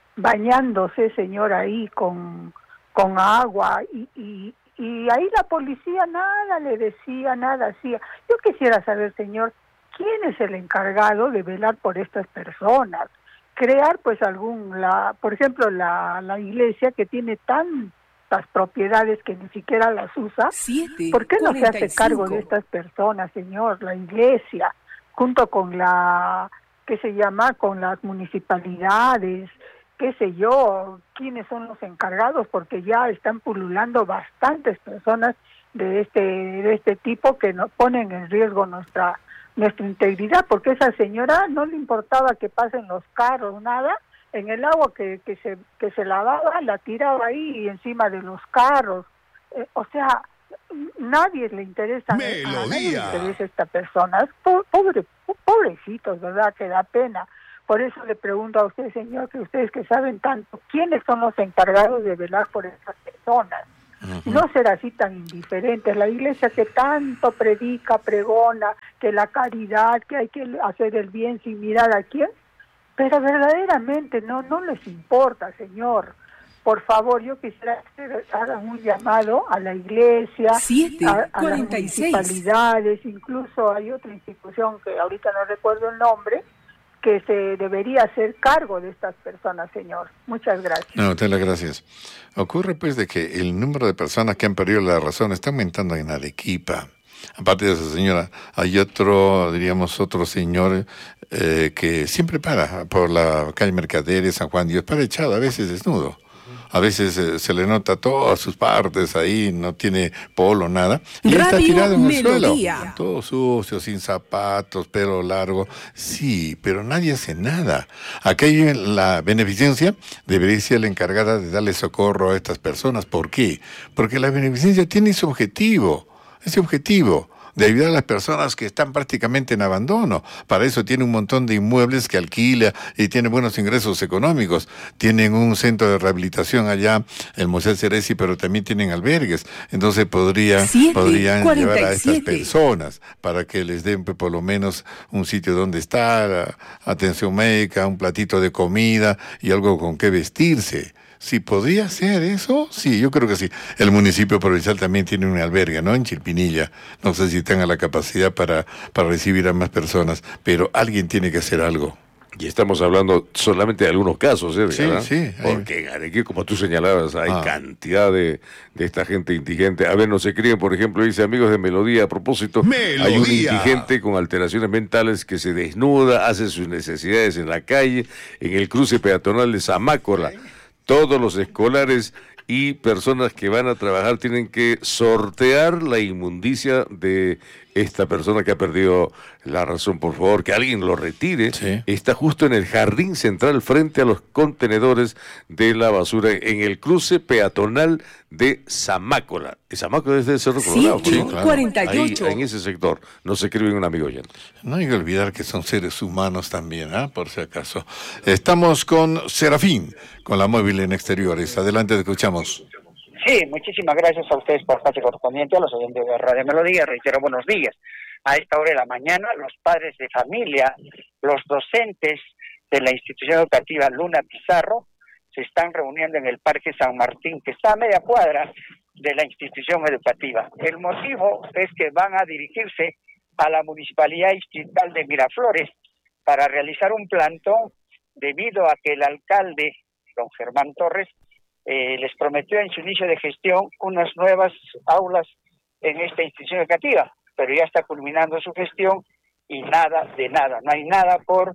bañándose, señor, ahí con, con agua, y, y, y ahí la policía nada le decía, nada hacía. Yo quisiera saber, señor, ¿quién es el encargado de velar por estas personas? Crear, pues, algún, la, por ejemplo, la, la iglesia que tiene tantas propiedades que ni siquiera las usa. Siete, ¿Por qué no se hace cuarenta y cargo cinco. de estas personas, señor? La iglesia, junto con la, ¿qué se llama? Con las municipalidades, qué sé yo, quiénes son los encargados, porque ya están pululando bastantes personas de este, de este tipo que nos ponen en riesgo nuestra nuestra integridad, porque esa señora no le importaba que pasen los carros, nada, en el agua que, que se que se lavaba, la tiraba ahí encima de los carros, eh, o sea, nadie le interesa, Melodía. a nadie le interesa esta persona, es po- pobre, pobrecitos, ¿verdad? Que da pena. Por eso le pregunto a usted, señor, que ustedes que saben tanto, ¿quiénes son los encargados de velar por estas personas? No ser así tan indiferentes. La iglesia que tanto predica, pregona, que la caridad, que hay que hacer el bien sin mirar a quién, pero verdaderamente no no les importa, señor. Por favor, yo quisiera que hagan un llamado a la iglesia, Siete, a, a las cuarenta y seis. municipalidades, incluso hay otra institución que ahorita no recuerdo el nombre, que se debería hacer cargo de estas personas, señor. Muchas gracias. No, te las gracias. Ocurre pues de que el número de personas que han perdido la razón está aumentando en Arequipa. Aparte de esa señora, hay otro, diríamos, otro señor eh, que siempre para por la calle Mercaderes, San Juan Dios, para echado, a veces desnudo. A veces eh, se le nota todas sus partes ahí, no tiene polo, nada. Y él está Radio tirado en el Melodía. suelo. Todo sucio, sin zapatos, pelo largo. Sí, pero nadie hace nada. Aquí la beneficencia debería ser la encargada de darle socorro a estas personas. ¿Por qué? Porque la beneficencia tiene ese objetivo, ese objetivo de ayudar a las personas que están prácticamente en abandono. Para eso tiene un montón de inmuebles que alquila y tiene buenos ingresos económicos. Tienen un centro de rehabilitación allá, el Museo Ceresi, pero también tienen albergues. Entonces podría, Siete, podrían cuarenta y llevar a estas siete. personas para que les den pues, por lo menos un sitio donde estar, atención médica, un platito de comida y algo con qué vestirse. Si podría ser eso, sí, yo creo que sí. El municipio provincial también tiene un albergue, ¿no? En Chilpinilla. No sé si tenga la capacidad para, para recibir a más personas, pero alguien tiene que hacer algo. Y estamos hablando solamente de algunos casos, ¿eh? Sí, ¿verdad? sí. Porque en Arequipa, como tú señalabas, hay Ah. cantidad de, de esta gente indigente. A ver, no se críen, por ejemplo, dice amigos de Melodía, a propósito, Melodía. hay un indigente con alteraciones mentales que se desnuda, hace sus necesidades en la calle, en el cruce peatonal de Zamácola. Todos los escolares y personas que van a trabajar tienen que sortear la inmundicia de esta persona que ha perdido la razón. Por favor, que alguien lo retire. Sí. Está justo en el jardín central frente a los contenedores de la basura en el cruce peatonal de Zamácola. Y Zamácola es de Cerro Colorado, Siete, ¿no? claro. cuarenta y ocho. Ahí, en ese sector. Nos escribe un amigo oyente. No hay que olvidar que son seres humanos también, ¿ah? Por si acaso. Estamos con Serafín, con la móvil en exteriores. Adelante, te escuchamos. Sí, muchísimas gracias a ustedes por el espacio correspondiente, a los oyentes de Radio Melodía. Reitero, buenos días. A esta hora de la mañana, los padres de familia, los docentes de la institución educativa Luna Pizarro, se están reuniendo en el Parque San Martín, que está a media cuadra de la institución educativa. El motivo es que van a dirigirse a la Municipalidad Distrital de Miraflores para realizar un plantón debido a que el alcalde, don Germán Torres, eh, les prometió en su inicio de gestión unas nuevas aulas en esta institución educativa, pero ya está culminando su gestión y nada de nada, no hay nada por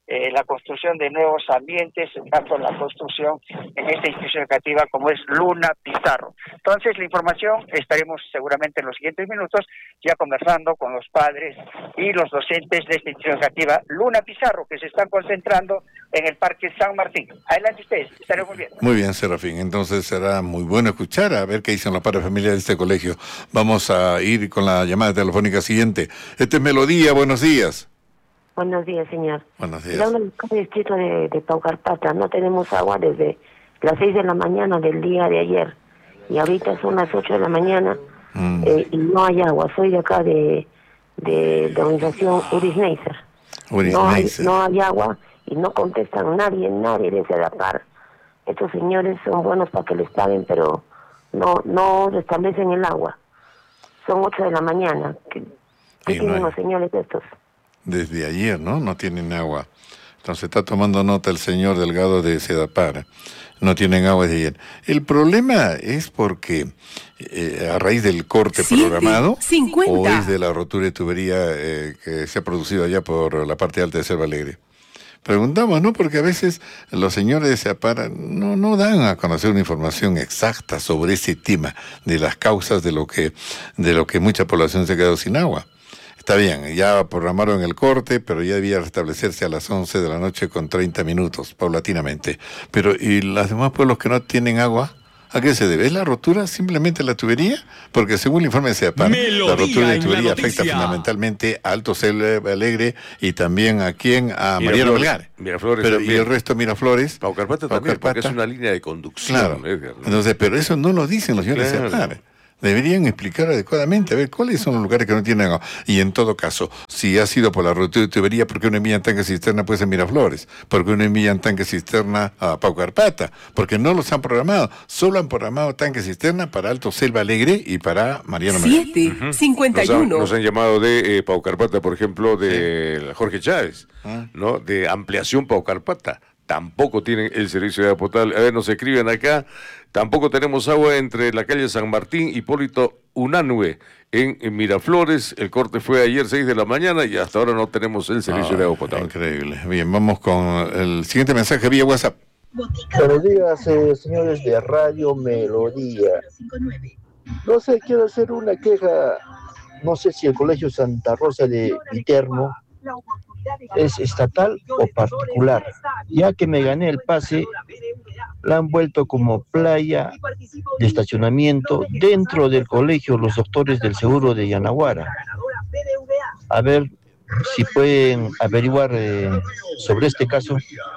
eh, la construcción de nuevos ambientes, tanto la construcción en esta institución educativa como es Luna Pizarro. Entonces, la información estaremos seguramente en los siguientes minutos ya conversando con los padres y los docentes de esta institución educativa Luna Pizarro, que se están concentrando en el Parque San Martín. Adelante ustedes, estaremos viendo. Muy bien, Serafín. Entonces será muy bueno escuchar a ver qué dicen los padres de familia de este colegio. Vamos a ir con la llamada telefónica siguiente. Este es Melodía, buenos días. Buenos días, señor. Buenos días. Le hablo del distrito de, de Paucarpata. No tenemos agua desde las seis de la mañana del día de ayer. Y ahorita son las ocho de la mañana mm. eh, y no hay agua. Soy de acá de, de, de la organización Uris Neisser. Uris no, hay, Neisser. no hay agua y no contestan nadie, nadie les da par. Estos señores son buenos para que les paguen, pero no no restablecen el agua. Son ocho de la mañana. ¿Qué, qué tienen no los señores estos? Desde ayer, ¿no? No tienen agua. Entonces está tomando nota el señor Delgado de Sedapar. No tienen agua desde ayer. El problema es porque eh, a raíz del corte Siete, programado cincuenta. O es de la rotura de tubería eh, que se ha producido allá por la parte alta de Selva Alegre. Preguntamos, ¿no? Porque a veces los señores de Sedapar no, no dan a conocer una información exacta sobre ese tema de las causas de lo que, de lo que mucha población se ha quedado sin agua. Está bien, ya programaron el corte, pero ya debía restablecerse a las once de la noche con treinta minutos, paulatinamente. Pero, ¿y los demás pueblos que no tienen agua? ¿A qué se debe? ¿Es la rotura simplemente la tubería? Porque según el informe de Sedapar, la rotura de tubería afecta fundamentalmente a Alto Selva Alegre y también a quién, a Mariano Melgar. Miraflores pero, también. Y el resto Miraflores. Paucarpata también, porque es una línea de conducción. Claro. Edgar, ¿no? Entonces, pero eso no lo dicen los señores de Sedapar. Deberían explicar adecuadamente, a ver, cuáles son los lugares que no tienen agua. Y en todo caso, si ha sido por la rotura de tubería, ¿por qué no envían tanque cisterna pues en Miraflores? ¿Por qué no envían tanque cisterna a Paucarpata? Porque no los han programado. Solo han programado tanque cisterna para Alto Selva Alegre y para Mariano Melgar. siete, uh-huh. cincuenta y uno. Nos han, nos han llamado de eh, Paucarpata, por ejemplo, de sí. Jorge Chávez, ¿Ah? ¿no? De ampliación Paucarpata. Tampoco tienen el servicio de agua potable. A ver, nos escriben acá. Tampoco tenemos agua entre la calle San Martín y Hipólito Unanue en, en Miraflores. El corte fue ayer seis de la mañana y hasta ahora no tenemos el servicio ah, de agua potable. Increíble. Bien, vamos con el siguiente mensaje vía WhatsApp. Buenos días, eh, señores de Radio Melodía. No sé, quiero hacer una queja. No sé si el Colegio Santa Rosa de Viterbo es estatal o particular. Ya que me gané el pase, la han vuelto como playa de estacionamiento dentro del colegio Los Doctores del Seguro de Yanaguara. A ver si pueden averiguar eh, sobre este caso.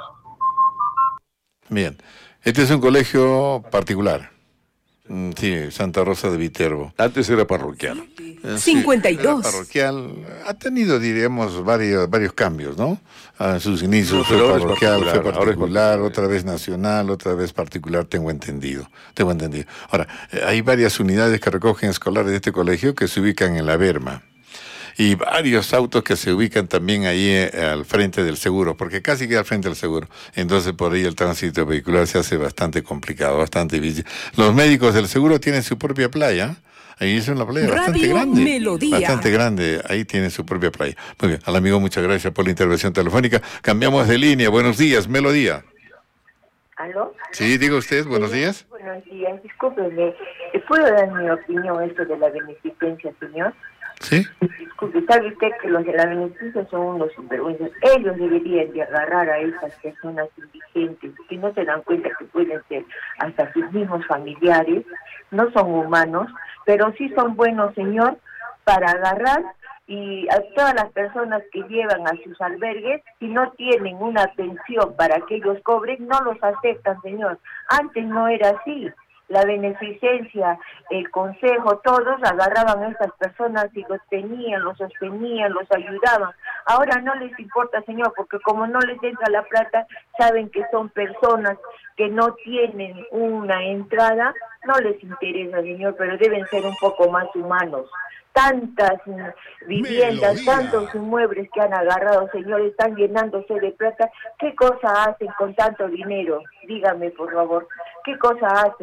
Bien, este es un colegio particular. Sí, Santa Rosa de Viterbo. Antes era parroquial. cincuenta y dos. Sí, era parroquial. Ha tenido, diríamos, varios varios cambios, ¿no? A sus inicios no, fue parroquial, fue particular, particular, otra vez nacional, otra vez particular, tengo entendido. Tengo entendido. Ahora, hay varias unidades que recogen escolares de este colegio que se ubican en la Berma. Y varios autos que se ubican también ahí eh, al frente del seguro, porque casi queda al frente del seguro. Entonces por ahí el tránsito vehicular se hace bastante complicado, bastante difícil. Los médicos del seguro tienen su propia playa. Ahí es una playa Radio bastante grande. Melodía. Bastante grande. Ahí tienen su propia playa. Muy bien. Al amigo, muchas gracias por la intervención telefónica. Cambiamos de línea. Buenos días, Melodía. ¿Aló? Sí, diga usted, buenos días. Buenos días, discúlpeme. ¿Puedo dar mi opinión esto de la beneficencia, señor? Sí. Disculpe, ¿sabe usted que los de la beneficencia son unos sinvergüenzas? Ellos deberían de agarrar a esas personas indigentes que no se dan cuenta que pueden ser hasta sus mismos familiares, no son humanos, pero sí son buenos, señor, para agarrar y a todas las personas que llevan a sus albergues, si no tienen una pensión para que ellos cobren, no los aceptan, señor. Antes no era así. La beneficencia, el consejo, todos agarraban a estas personas y los tenían, los sostenían, los ayudaban. Ahora no les importa, señor, porque como no les entra la plata, saben que son personas que no tienen una entrada, no les interesa, señor, pero deben ser un poco más humanos. Tantas viviendas, Melodía. Tantos inmuebles que han agarrado, señor, están llenándose de plata. ¿Qué cosa hacen con tanto dinero? Dígame, por favor, ¿qué cosa hacen?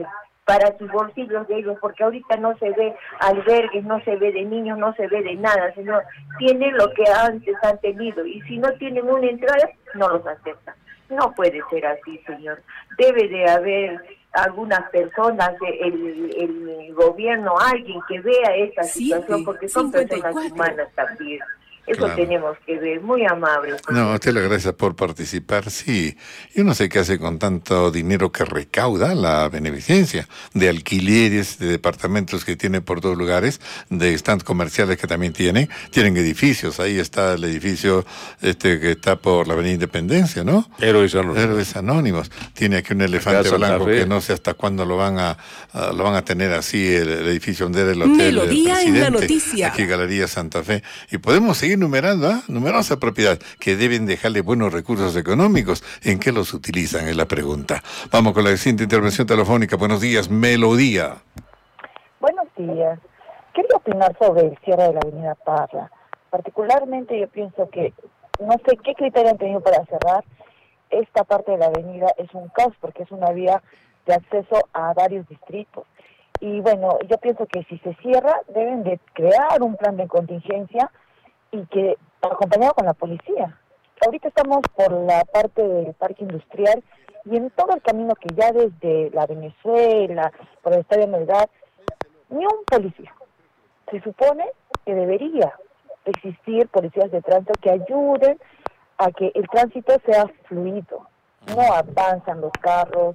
para sus bolsillos de ellos, porque ahorita no se ve albergues, no se ve de niños, no se ve de nada, señor. Tienen lo que antes han tenido, y si no tienen una entrada, no los aceptan. No puede ser así, señor. Debe de haber algunas personas, el, el gobierno, alguien que vea esta situación, porque son personas humanas también. Eso claro. Tenemos que ver, muy amable. No, a usted le agradece por participar, sí. Yo no sé qué hace con tanto dinero que recauda la beneficencia, de alquileres, de departamentos que tiene por todos lugares, de stands comerciales que también tiene, tienen edificios, ahí está el edificio este que está por la Avenida Independencia, ¿no? Héroes Anónimos. Héroes Anónimos. Tiene aquí un elefante blanco que no sé hasta cuándo lo van a, a lo van a tener así, el, el edificio donde era el hotel Melodía del presidente, en la noticia. aquí Galería Santa Fe. Y podemos seguir numerando, ¿eh? Numerosa propiedad que deben dejarle buenos recursos económicos. ¿En qué los utilizan? Es la pregunta. Vamos con la siguiente intervención telefónica. Buenos días, Melodía. Buenos días. Quería opinar sobre el cierre de la avenida Parra. Particularmente yo pienso que, no sé qué criterio han tenido para cerrar. Esta parte de la avenida es un caos porque es una vía de acceso a varios distritos. Y bueno, yo pienso que si se cierra, deben de crear un plan de contingencia y que acompañado con la policía. Ahorita estamos por la parte del parque industrial y en todo el camino que ya desde la Venezuela, por el Estadio Melgar, ni un policía. Se supone que debería existir policías de tránsito que ayuden a que el tránsito sea fluido. No avanzan los carros,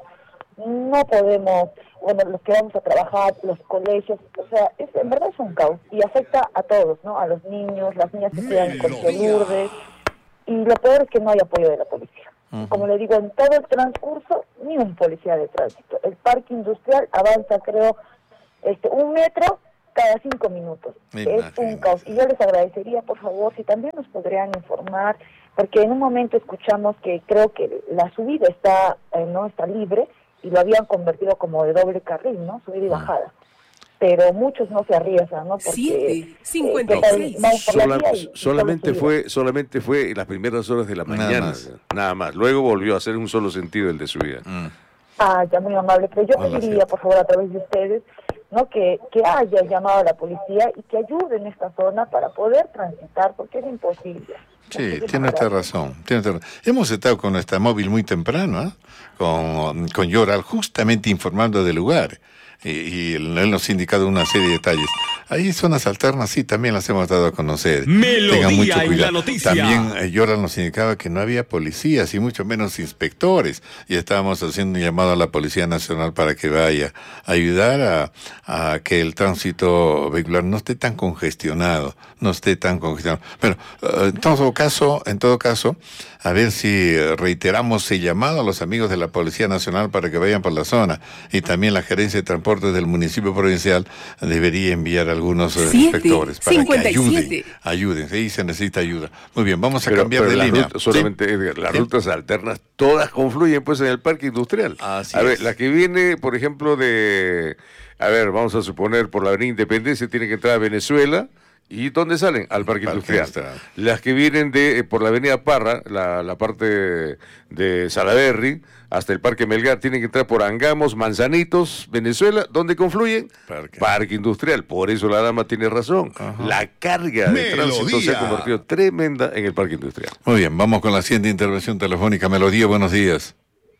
no podemos, bueno, los que vamos a trabajar, los colegios, o sea, es, en verdad es un caos y afecta a todos, ¿no? A los niños, las niñas que estudian en Colegio Lourdes, y lo peor es que no hay apoyo de la policía. Uh-huh. Como le digo, en todo el transcurso, ni un policía de tránsito. El parque industrial avanza, creo, este un metro cada cinco minutos. Es un caos. Y yo les agradecería, por favor, si también nos podrían informar, porque en un momento escuchamos que creo que la subida está, eh, no está libre, y lo habían convertido como de doble carril, ¿no? Subida y bajada. Pero muchos no se arriesgan, ¿no? Porque siete, cincuenta y seis. Eh, Sola, y, solamente y fue solamente fue en las primeras horas de la mañana, nada más. Nada más. Luego volvió a hacer un solo sentido el de subida. Mm. Ah, ya muy amable. Pero yo Hola, pediría, por favor, a través de ustedes, ¿no? Que, que haya llamado a la policía y que ayuden en esta zona para poder transitar, porque es imposible. Sí, tiene usted razón, tiene usted razón. Hemos estado con nuestra móvil muy temprano, ¿eh? con, con Yoral, justamente informando del lugar. Y, y él nos ha indicado una serie de detalles. Hay zonas alternas, sí, también las hemos dado a conocer. Melodía mucho en la noticia. También eh, Yoral nos indicaba que no había policías y mucho menos inspectores. Y estábamos haciendo un llamado a la Policía Nacional para que vaya a ayudar a, a que el tránsito vehicular no esté tan congestionado, no esté tan congestionado. Pero uh, en todo caso, en todo caso, a ver si reiteramos el llamado a los amigos de la Policía Nacional para que vayan por la zona. Y también la Gerencia de Transporte del municipio provincial debería enviar a algunos Siete, inspectores para cincuenta y siete. que ayuden, ayuden, sí, se necesita ayuda. Muy bien, vamos a pero, cambiar pero de línea. Ruta, solamente, ¿sí? Edgar, las ¿Sí? rutas alternas, todas confluyen pues en el parque industrial. Así a es. ver, la que viene, por ejemplo, de, a ver, vamos a suponer por la Avenida Independencia, tiene que entrar a Venezuela. ¿Y dónde salen? Al Parque, parque Industrial. Industrial. Las que vienen de por la Avenida Parra, la, la parte de, de Salaberry, hasta el Parque Melgar, tienen que entrar por Angamos, Manzanitos, Venezuela. ¿Dónde confluyen? Parque, Parque Industrial. Por eso la dama tiene razón. Ajá. La carga de Melodía. Tránsito se ha convertido tremenda en el Parque Industrial. Muy bien, vamos con la siguiente intervención telefónica. Melodía, buenos días.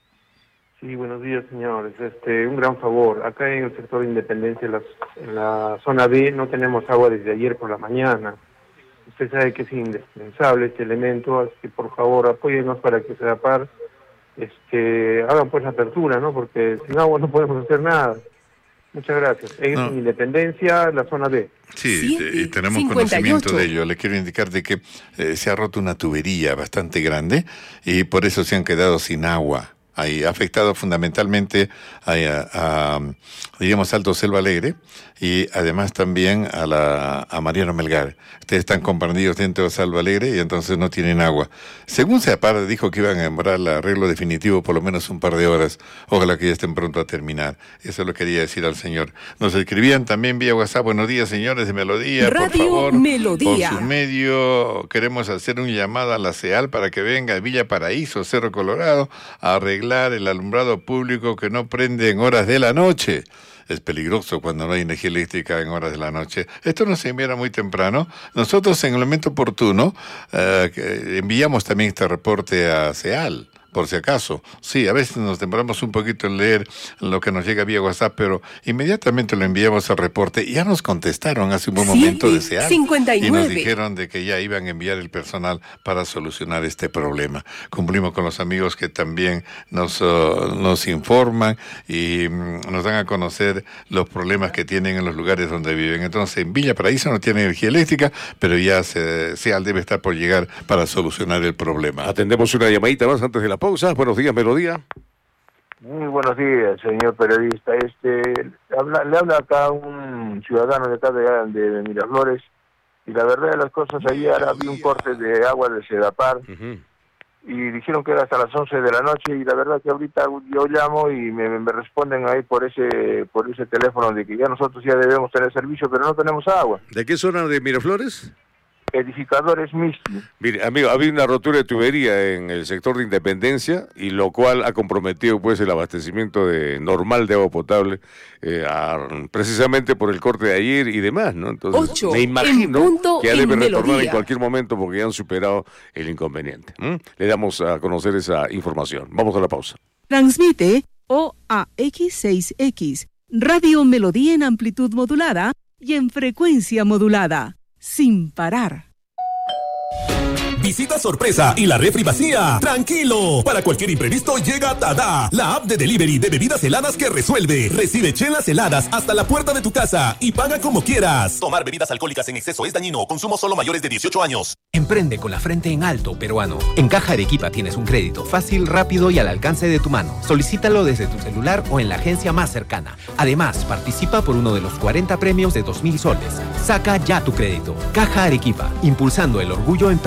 Sí, buenos días, señores. Este, un gran favor. Acá en el sector de Independencia, en la, en la zona B, no tenemos agua desde ayer por la mañana. Usted sabe que es indispensable este elemento, así que por favor apóyenos para que se par, este, hagan pues la apertura, ¿no? Porque sin agua no podemos hacer nada. Muchas gracias. Es no. Independencia, la zona B. Sí, sí y tenemos cincuenta y ocho. Conocimiento de ello. Le quiero indicar de que eh, se ha roto una tubería bastante grande y por eso se han quedado sin agua. Ahí ha afectado fundamentalmente a, a, a diríamos Alto Selva Alegre y además también a la a Mariano Melgar. Ustedes están comprendidos dentro de Selva Alegre y entonces no tienen agua. Según Seapar dijo que iban a demorar el arreglo definitivo por lo menos un par de horas. Ojalá que ya estén pronto a terminar. Eso lo quería decir al señor. Nos escribían también vía WhatsApp. Buenos días, señores de Melodía. Radio por favor, Melodía. Por su medio queremos hacer un llamado a la CEAL para que venga a Villa Paraíso, Cerro Colorado, a arreglar arreglar el alumbrado público que no prende en horas de la noche. Es peligroso cuando no hay energía eléctrica en horas de la noche. Esto no se envía muy temprano. Nosotros en el momento oportuno eh, enviamos también este reporte a CEAL, por si acaso. Sí, a veces nos demoramos un poquito en leer lo que nos llega vía WhatsApp, pero inmediatamente lo enviamos al reporte. Ya nos contestaron hace un buen momento de CEAL cincuenta y nueve. Y nos dijeron de que ya iban a enviar el personal para solucionar este problema. Cumplimos con los amigos que también nos, uh, nos informan y um, nos dan a conocer los problemas que tienen en los lugares donde viven. Entonces, en Villa Paraíso no tiene energía eléctrica, pero ya se, CEAL debe estar por llegar para solucionar el problema. Atendemos una llamadita más antes de la pausa. Buenos días, Melodía. Muy buenos días, señor periodista. Este, habla, le habla acá un ciudadano de acá de, de Miraflores, y la verdad de las cosas, ayer había un corte de agua de Sedapar, uh-huh. y dijeron que era hasta las once de la noche, y la verdad que ahorita yo llamo y me, me responden ahí por ese por ese teléfono de que ya nosotros ya debemos tener servicio, pero no tenemos agua. ¿De qué zona de Miraflores? Edificadores Misti. Mire, amigo, había una rotura de tubería en el sector de Independencia, y lo cual ha comprometido pues el abastecimiento de normal de agua potable, eh, a, precisamente por el corte de ayer y demás, ¿no? Entonces, Ocho, me imagino que ya debe retornar Melodía. en cualquier momento porque ya han superado el inconveniente. ¿Mm? Le damos a conocer esa información. Vamos a la pausa. Transmite O A X seis X, Radio Melodía en amplitud modulada y en frecuencia modulada, sin parar. Visita sorpresa y la refri vacía. Tranquilo. Para cualquier imprevisto llega Tada, la app de delivery de bebidas heladas que resuelve. Recibe chelas heladas hasta la puerta de tu casa y paga como quieras. Tomar bebidas alcohólicas en exceso es dañino. Consumo solo mayores de dieciocho años. Emprende con la frente en alto, peruano. En Caja Arequipa tienes un crédito fácil, rápido y al alcance de tu mano. Solicítalo desde tu celular o en la agencia más cercana. Además, participa por uno de los cuarenta premios de dos mil soles. Saca ya tu crédito. Caja Arequipa, impulsando el orgullo empresarial.